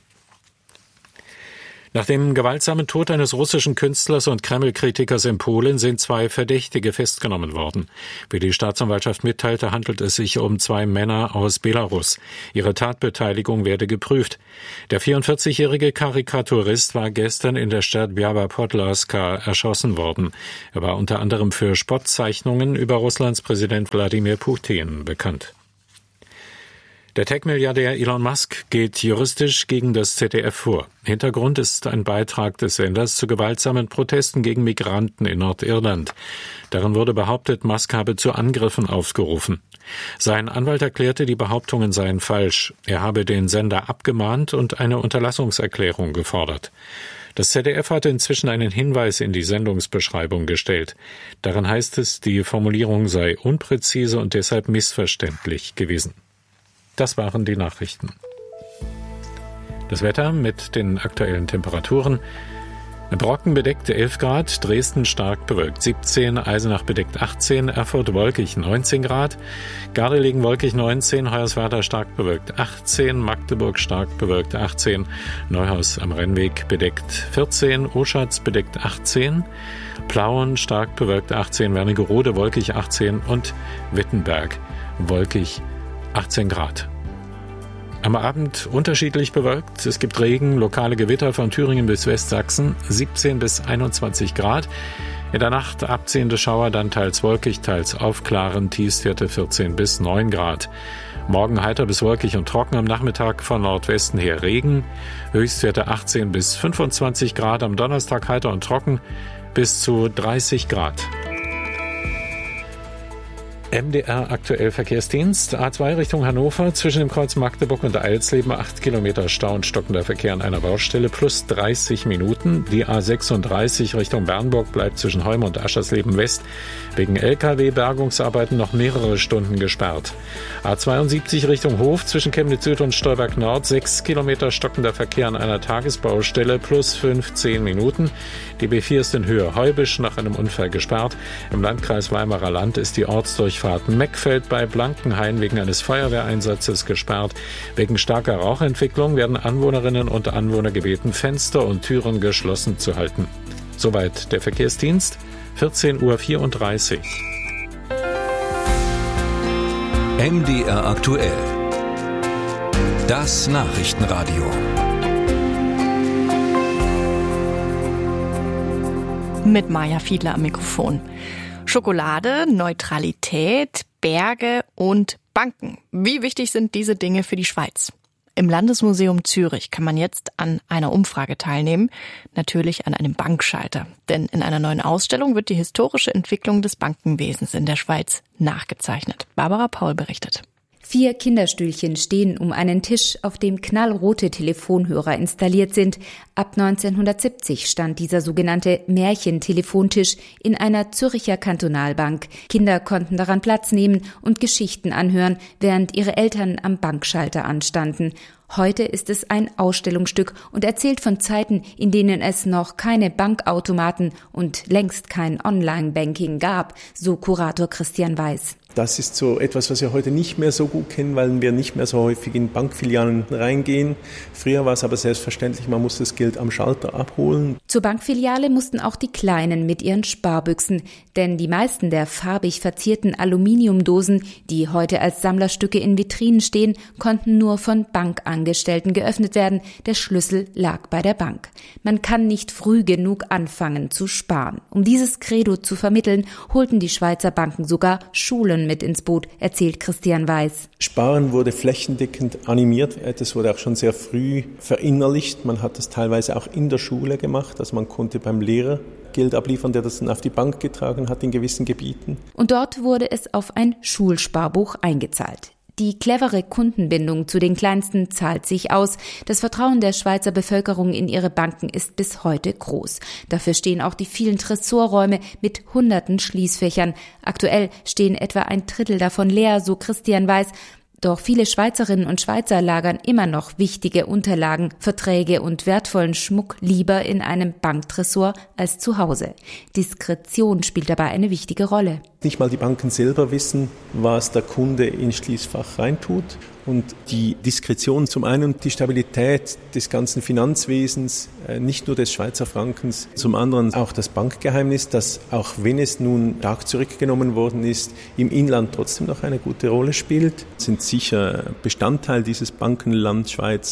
Nach dem gewaltsamen Tod eines russischen Künstlers und Kreml-Kritikers in Polen sind 2 Verdächtige festgenommen worden. Wie die Staatsanwaltschaft mitteilte, handelt es sich um 2 Männer aus Belarus. Ihre Tatbeteiligung werde geprüft. Der 44-jährige Karikaturist war gestern in der Stadt Biała Podlaska erschossen worden. Er war unter anderem für Spottzeichnungen über Russlands Präsident Wladimir Putin bekannt. Der Tech-Milliardär Elon Musk geht juristisch gegen das ZDF vor. Hintergrund ist ein Beitrag des Senders zu gewaltsamen Protesten gegen Migranten in Nordirland. Darin wurde behauptet, Musk habe zu Angriffen aufgerufen. Sein Anwalt erklärte, die Behauptungen seien falsch. Er habe den Sender abgemahnt und eine Unterlassungserklärung gefordert. Das ZDF hatte inzwischen einen Hinweis in die Sendungsbeschreibung gestellt. Darin heißt es, die Formulierung sei unpräzise und deshalb missverständlich gewesen. Das waren die Nachrichten. Das Wetter mit den aktuellen Temperaturen. Brocken bedeckt 11 Grad, Dresden stark bewölkt 17, Eisenach bedeckt 18, Erfurt wolkig 19 Grad, Gardelegen wolkig 19, Hoyerswerda stark bewölkt 18, Magdeburg stark bewölkt 18, Neuhaus am Rennweg bedeckt 14, Oschatz bedeckt 18, Plauen stark bewölkt 18, Wernigerode wolkig 18 und Wittenberg wolkig 18 Grad. Am Abend unterschiedlich bewölkt. Es gibt Regen, lokale Gewitter von Thüringen bis Westsachsen, 17 bis 21 Grad. In der Nacht abziehende Schauer, dann teils wolkig, teils aufklaren, Tiefstwerte 14 bis 9 Grad. Morgen heiter bis wolkig und trocken, am Nachmittag von Nordwesten her Regen, Höchstwerte 18 bis 25 Grad. Am Donnerstag heiter und trocken bis zu 30 Grad. MDR aktuell Verkehrsdienst. A2 Richtung Hannover zwischen dem Kreuz Magdeburg und Eilsleben 8 Kilometer Stau und stockender Verkehr an einer Baustelle plus 30 Minuten. Die A36 Richtung Bernburg bleibt zwischen Heum und Aschersleben West wegen LKW-Bergungsarbeiten noch mehrere Stunden gesperrt. A72 Richtung Hof zwischen Chemnitz Süd und Stolberg Nord 6 Kilometer stockender Verkehr an einer Tagesbaustelle plus 15 Minuten. Die B4 ist in Höhe Heubisch nach einem Unfall gesperrt. Im Landkreis Weimarer Land ist die Ortsdurchfahrt Meckfeld bei Blankenhain wegen eines Feuerwehreinsatzes gesperrt. Wegen starker Rauchentwicklung werden Anwohnerinnen und Anwohner gebeten, Fenster und Türen geschlossen zu halten. Soweit der Verkehrsdienst, 14:34 Uhr. MDR aktuell. Das Nachrichtenradio. Mit Maja Fiedler am Mikrofon. Schokolade, Neutralität, Berge und Banken. Wie wichtig sind diese Dinge für die Schweiz? Im Landesmuseum Zürich kann man jetzt an einer Umfrage teilnehmen, natürlich an einem Bankschalter. Denn in einer neuen Ausstellung wird die historische Entwicklung des Bankenwesens in der Schweiz nachgezeichnet. Barbara Paul berichtet. 4 Kinderstühlchen stehen um einen Tisch, auf dem knallrote Telefonhörer installiert sind. Ab 1970 stand dieser sogenannte Märchentelefontisch in einer Zürcher Kantonalbank. Kinder konnten daran Platz nehmen und Geschichten anhören, während ihre Eltern am Bankschalter anstanden. Heute ist es ein Ausstellungsstück und erzählt von Zeiten, in denen es noch keine Bankautomaten und längst kein Online-Banking gab, so Kurator Christian Weiß. Das ist so etwas, was wir heute nicht mehr so gut kennen, weil wir nicht mehr so häufig in Bankfilialen reingehen. Früher war es aber selbstverständlich, man musste das Geld am Schalter abholen. Zur Bankfiliale mussten auch die Kleinen mit ihren Sparbüchsen, denn die meisten der farbig verzierten Aluminiumdosen, die heute als Sammlerstücke in Vitrinen stehen, konnten nur von Bankangestellten geöffnet werden. Der Schlüssel lag bei der Bank. Man kann nicht früh genug anfangen zu sparen. Um dieses Credo zu vermitteln, holten die Schweizer Banken sogar Schulen mit ins Boot, erzählt Christian Weiß. Sparen wurde flächendeckend animiert. Das wurde auch schon sehr früh verinnerlicht. Man hat das teilweise auch in der Schule gemacht. Also man konnte beim Lehrer Geld abliefern, der das dann auf die Bank getragen hat in gewissen Gebieten. Und dort wurde es auf ein Schulsparbuch eingezahlt. Die clevere Kundenbindung zu den Kleinsten zahlt sich aus. Das Vertrauen der Schweizer Bevölkerung in ihre Banken ist bis heute groß. Dafür stehen auch die vielen Tresorräume mit hunderten Schließfächern. Aktuell stehen etwa 1/3 davon leer, so Christian Weiß. Doch viele Schweizerinnen und Schweizer lagern immer noch wichtige Unterlagen, Verträge und wertvollen Schmuck lieber in einem Banktresor als zu Hause. Diskretion spielt dabei eine wichtige Rolle. Nicht mal die Banken selber wissen, was der Kunde ins Schließfach reintut. Und die Diskretion, zum einen die Stabilität des ganzen Finanzwesens, nicht nur des Schweizer Frankens, zum anderen auch das Bankgeheimnis, das, auch wenn es nun stark zurückgenommen worden ist, im Inland trotzdem noch eine gute Rolle spielt, sind sicher Bestandteil dieses Bankenland Schweiz.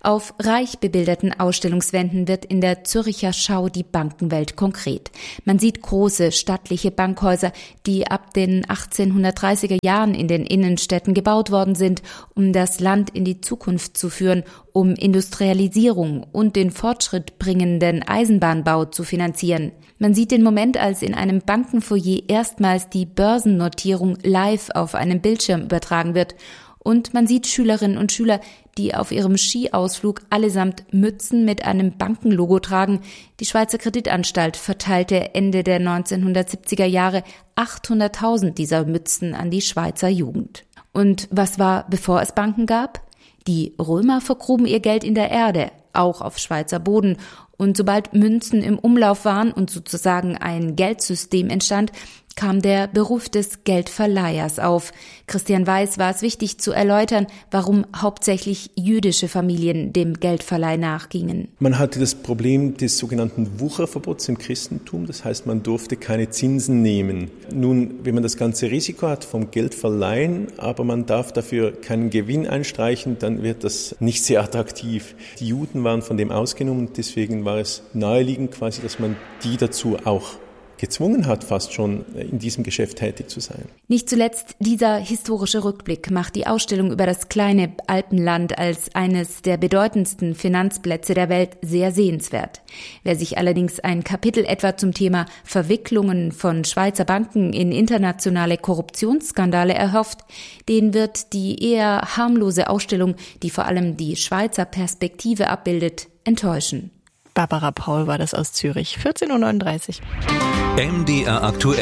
Auf reich bebilderten Ausstellungswänden wird in der Zürcher Schau die Bankenwelt konkret. Man sieht große, stattliche Bankhäuser, die ab den 1830er Jahren in den Innenstädten gebaut worden sind, um das Land in die Zukunft zu führen, um Industrialisierung und den fortschrittbringenden Eisenbahnbau zu finanzieren. Man sieht den Moment, als in einem Bankenfoyer erstmals die Börsennotierung live auf einem Bildschirm übertragen wird. Und man sieht Schülerinnen und Schüler, die auf ihrem Skiausflug allesamt Mützen mit einem Bankenlogo tragen. Die Schweizer Kreditanstalt verteilte Ende der 1970er Jahre 800.000 dieser Mützen an die Schweizer Jugend. Und was war, bevor es Banken gab? Die Römer vergruben ihr Geld in der Erde, auch auf Schweizer Boden. Und sobald Münzen im Umlauf waren und sozusagen ein Geldsystem entstand, kam der Beruf des Geldverleihers auf. Christian Weiß war es wichtig zu erläutern, warum hauptsächlich jüdische Familien dem Geldverleih nachgingen. Man hatte das Problem des sogenannten Wucherverbots im Christentum. Das heißt, man durfte keine Zinsen nehmen. Nun, wenn man das ganze Risiko hat vom Geldverleihen, aber man darf dafür keinen Gewinn einstreichen, dann wird das nicht sehr attraktiv. Die Juden waren von dem ausgenommen, deswegen war es naheliegend quasi, dass man die dazu auch gezwungen hat, fast schon in diesem Geschäft tätig zu sein. Nicht zuletzt dieser historische Rückblick macht die Ausstellung über das kleine Alpenland als eines der bedeutendsten Finanzplätze der Welt sehr sehenswert. Wer sich allerdings ein Kapitel etwa zum Thema Verwicklungen von Schweizer Banken in internationale Korruptionsskandale erhofft, den wird die eher harmlose Ausstellung, die vor allem die Schweizer Perspektive abbildet, enttäuschen. Barbara Paul war das aus Zürich, 14.39 Uhr. MDR aktuell.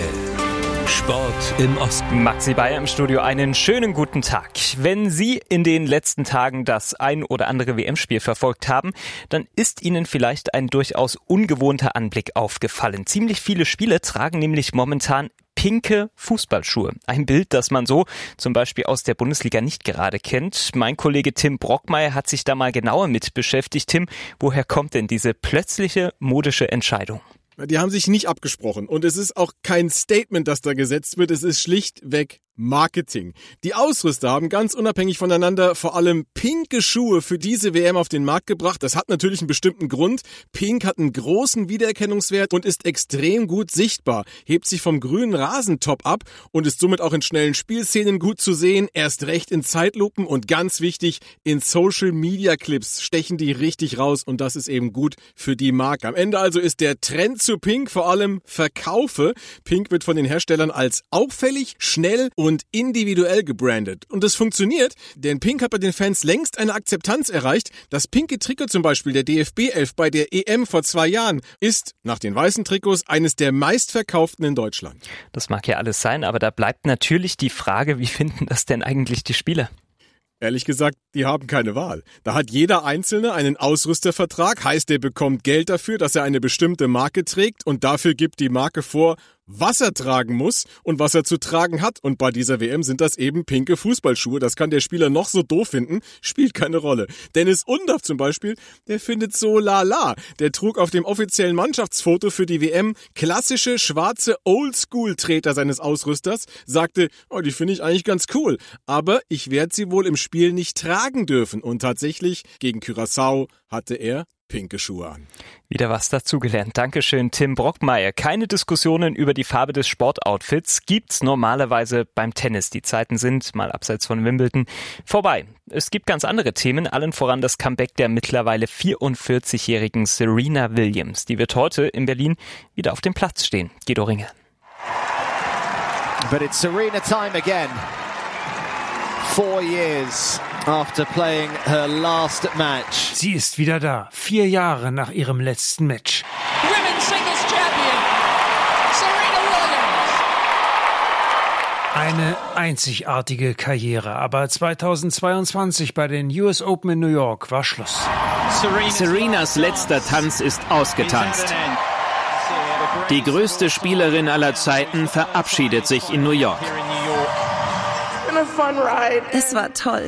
Sport im Osten. Maxi Bayer im Studio, einen schönen guten Tag. Wenn Sie in den letzten Tagen das ein oder andere WM-Spiel verfolgt haben, dann ist Ihnen vielleicht ein durchaus ungewohnter Anblick aufgefallen. Ziemlich viele Spieler tragen nämlich momentan pinke Fußballschuhe. Ein Bild, das man so zum Beispiel aus der Bundesliga nicht gerade kennt. Mein Kollege Tim Brockmeier hat sich da mal genauer mit beschäftigt. Tim, woher kommt denn diese plötzliche modische Entscheidung? Die haben sich nicht abgesprochen und es ist auch kein Statement, das da gesetzt wird. Es ist schlichtweg Marketing. Die Ausrüster haben ganz unabhängig voneinander vor allem pinke Schuhe für diese WM auf den Markt gebracht. Das hat natürlich einen bestimmten Grund. Pink hat einen großen Wiedererkennungswert und ist extrem gut sichtbar, hebt sich vom grünen Rasentop ab und ist somit auch in schnellen Spielszenen gut zu sehen, erst recht in Zeitlupen und ganz wichtig, in Social-Media-Clips stechen die richtig raus und das ist eben gut für die Marke. Am Ende also ist der Trend zu Pink vor allem Verkaufe. Pink wird von den Herstellern als auffällig, schnell und individuell gebrandet. Und das funktioniert, denn Pink hat bei den Fans längst eine Akzeptanz erreicht. Das pinke Trikot zum Beispiel der DFB-11 bei der EM vor 2 Jahren ist nach den weißen Trikots eines der meistverkauften in Deutschland. Das mag ja alles sein, aber da bleibt natürlich die Frage, wie finden das denn eigentlich die Spieler? Ehrlich gesagt, die haben keine Wahl. Da hat jeder Einzelne einen Ausrüstervertrag, heißt, er bekommt Geld dafür, dass er eine bestimmte Marke trägt und dafür gibt die Marke vor, was er tragen muss und was er zu tragen hat. Und bei dieser WM sind das eben pinke Fußballschuhe. Das kann der Spieler noch so doof finden, spielt keine Rolle. Dennis Undaff zum Beispiel, der findet so lala. Der trug auf dem offiziellen Mannschaftsfoto für die WM klassische schwarze Oldschool-Treter seines Ausrüsters, sagte, oh, die finde ich eigentlich ganz cool, aber ich werde sie wohl im Spiel nicht tragen dürfen. Und tatsächlich, gegen Curaçao hatte er pinke Schuhe an. Wieder was dazugelernt. Dankeschön, Tim Brockmeier. Keine Diskussionen über die Farbe des Sportoutfits gibt's normalerweise beim Tennis. Die Zeiten sind, mal abseits von Wimbledon, vorbei. Es gibt ganz andere Themen, allen voran das Comeback der mittlerweile 44-jährigen Serena Williams. Die wird heute in Berlin wieder auf dem Platz stehen. Guido Ringe. But it's Serena time again. 4 years after playing her last match. Sie ist wieder da, 4 Jahre nach ihrem letzten Match. Women's Singles Champion, Serena Williams. Eine einzigartige Karriere, aber 2022 bei den US Open in New York war Schluss. Serenas letzter Tanz ist ausgetanzt. Die größte Spielerin aller Zeiten verabschiedet sich in New York. Es war toll.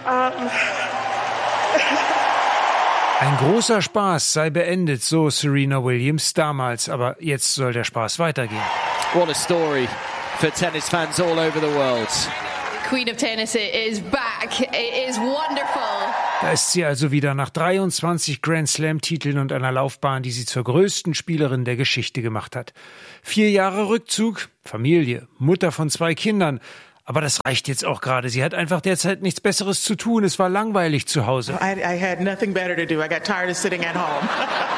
Ein großer Spaß sei beendet, so Serena Williams damals, aber jetzt soll der Spaß weitergehen. What a story for tennis fans all over the world. Queen of Tennis is back. It is wonderful. Da ist sie also wieder nach 23 Grand-Slam-Titeln und einer Laufbahn, die sie zur größten Spielerin der Geschichte gemacht hat. 4 Jahre Rückzug, Familie, Mutter von 2 Kindern. Aber das reicht jetzt auch gerade. Sie hat einfach derzeit nichts Besseres zu tun. Es war langweilig zu Hause. I had nothing better to do. I got tired of sitting at home.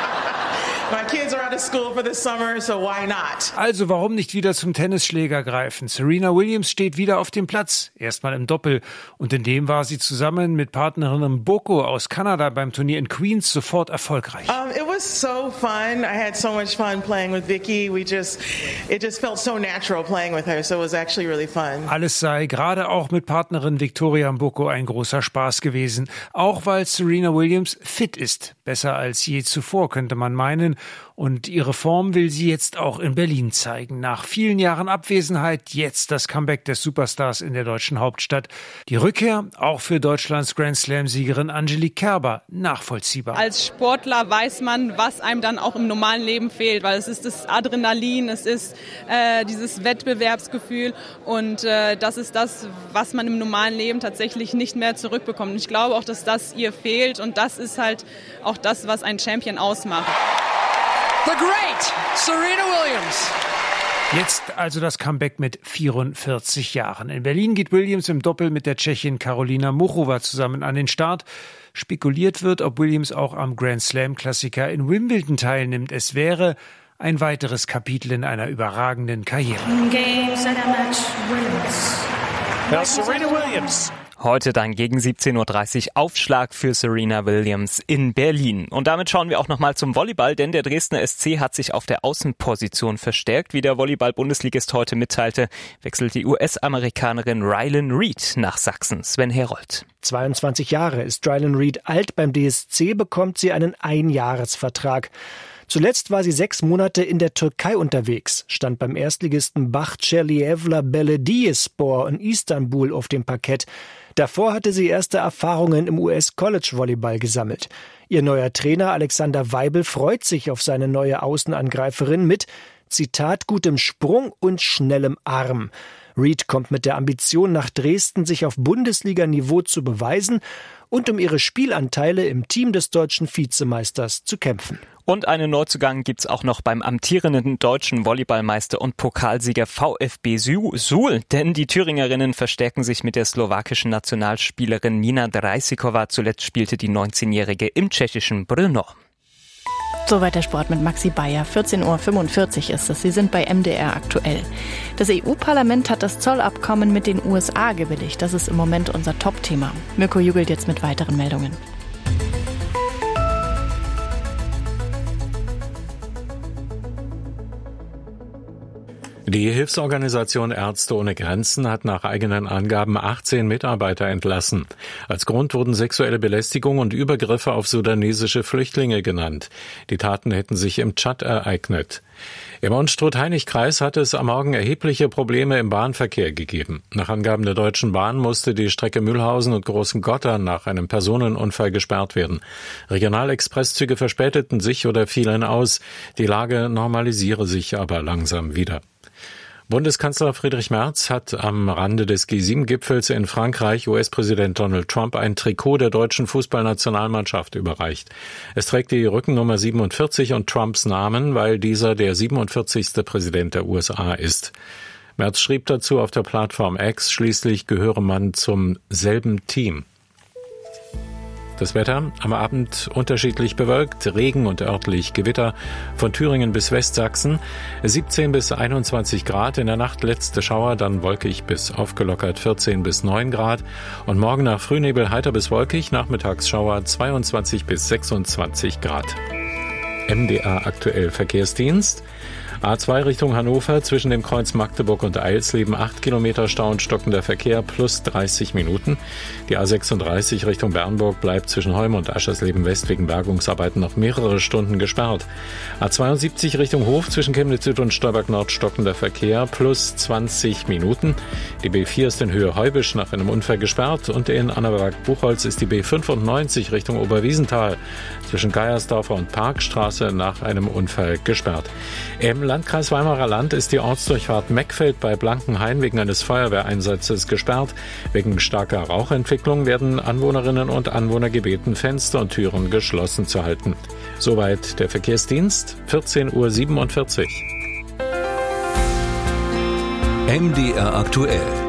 My kids are out of school for the summer, so why not? Also warum nicht wieder zum Tennisschläger greifen? Serena Williams steht wieder auf dem Platz, erstmal im Doppel. Und in dem war sie zusammen mit Partnerin Mboko aus Kanada beim Turnier in Queens sofort erfolgreich. It was so fun. I had so much fun playing with Vicky. It just felt so natural playing with her, so it was actually really fun. Alles sei gerade auch mit Partnerin Victoria Mboko ein großer Spaß gewesen. Auch weil Serena Williams fit ist. Besser als je zuvor, könnte man meinen. Und ihre Form will sie jetzt auch in Berlin zeigen. Nach vielen Jahren Abwesenheit jetzt das Comeback des Superstars in der deutschen Hauptstadt. Die Rückkehr auch für Deutschlands Grand-Slam-Siegerin Angelique Kerber nachvollziehbar. Als Sportler weiß man, was einem dann auch im normalen Leben fehlt, weil es ist das Adrenalin, es ist dieses Wettbewerbsgefühl und das ist das, was man im normalen Leben tatsächlich nicht mehr zurückbekommt. Und ich glaube auch, dass das ihr fehlt und das ist halt auch das, was einen Champion ausmacht. The great Serena Williams. Jetzt also das Comeback mit 44 Jahren. In Berlin geht Williams im Doppel mit der Tschechin Karolina Muchova zusammen an den Start. Spekuliert wird, ob Williams auch am Grand-Slam-Klassiker in Wimbledon teilnimmt. Es wäre ein weiteres Kapitel in einer überragenden Karriere. Game, set, match, Williams. Now Serena Williams. Heute dann gegen 17.30 Uhr Aufschlag für Serena Williams in Berlin. Und damit schauen wir auch nochmal zum Volleyball, denn der Dresdner SC hat sich auf der Außenposition verstärkt. Wie der Volleyball-Bundesligist heute mitteilte, wechselt die US-Amerikanerin Rylan Reed nach Sachsen. Sven Herold. 22 Jahre ist Rylan Reed alt. Beim DSC bekommt sie einen Einjahresvertrag. Zuletzt war sie 6 Monate in der Türkei unterwegs, stand beim Erstligisten Bahçelievler Belediyespor in Istanbul auf dem Parkett. Davor hatte sie erste Erfahrungen im US-College-Volleyball gesammelt. Ihr neuer Trainer Alexander Weibel freut sich auf seine neue Außenangreiferin mit, Zitat, gutem Sprung und schnellem Arm. Reed kommt mit der Ambition nach Dresden, sich auf Bundesliga-Niveau zu beweisen und um ihre Spielanteile im Team des deutschen Vizemeisters zu kämpfen. Und einen Neuzugang gibt's auch noch beim amtierenden deutschen Volleyballmeister und Pokalsieger VfB Suhl, denn die Thüringerinnen verstärken sich mit der slowakischen Nationalspielerin Nina Drajsíková. Zuletzt spielte die 19-Jährige im tschechischen Brno. Soweit der Sport mit Maxi Bayer. 14.45 Uhr ist es. Sie sind bei MDR aktuell. Das EU-Parlament hat das Zollabkommen mit den USA gebilligt. Das ist im Moment unser Top-Thema. Mirko jubelt jetzt mit weiteren Meldungen. Die Hilfsorganisation Ärzte ohne Grenzen hat nach eigenen Angaben 18 Mitarbeiter entlassen. Als Grund wurden sexuelle Belästigung und Übergriffe auf sudanesische Flüchtlinge genannt. Die Taten hätten sich im Tschad ereignet. Im Unstrut-Hainich-Kreis hatte es am Morgen erhebliche Probleme im Bahnverkehr gegeben. Nach Angaben der Deutschen Bahn musste die Strecke Mühlhausen und Großengottern nach einem Personenunfall gesperrt werden. Regionalexpresszüge verspäteten sich oder fielen aus. Die Lage normalisiere sich aber langsam wieder. Bundeskanzler Friedrich Merz hat am Rande des G7-Gipfels in Frankreich US-Präsident Donald Trump ein Trikot der deutschen Fußballnationalmannschaft überreicht. Es trägt die Rückennummer 47 und Trumps Namen, weil dieser der 47. Präsident der USA ist. Merz schrieb dazu auf der Plattform X, schließlich gehöre man zum selben Team. Das Wetter am Abend unterschiedlich bewölkt, Regen und örtlich Gewitter von Thüringen bis Westsachsen, 17 bis 21 Grad, in der Nacht letzte Schauer, dann wolkig bis aufgelockert 14 bis 9 Grad und morgen nach Frühnebel heiter bis wolkig, nachmittags Schauer 22 bis 26 Grad. MDR aktuell Verkehrsdienst. A2 Richtung Hannover zwischen dem Kreuz Magdeburg und Eilsleben 8 Kilometer Stau und stockender Verkehr plus 30 Minuten. Die A36 Richtung Bernburg bleibt zwischen Holm und Aschersleben West wegen Bergungsarbeiten noch mehrere Stunden gesperrt. A72 Richtung Hof zwischen Chemnitz Süd und Stolberg Nord stockender Verkehr plus 20 Minuten. Die B4 ist in Höhe Heubisch nach einem Unfall gesperrt und in Annaberg-Buchholz ist die B95 Richtung Oberwiesenthal zwischen Geiersdorfer und Parkstraße nach einem Unfall gesperrt. Im Landkreis Weimarer Land ist die Ortsdurchfahrt Meckfeld bei Blankenhain wegen eines Feuerwehreinsatzes gesperrt. Wegen starker Rauchentwicklung werden Anwohnerinnen und Anwohner gebeten, Fenster und Türen geschlossen zu halten. Soweit der Verkehrsdienst, 14:47 Uhr. MDR aktuell.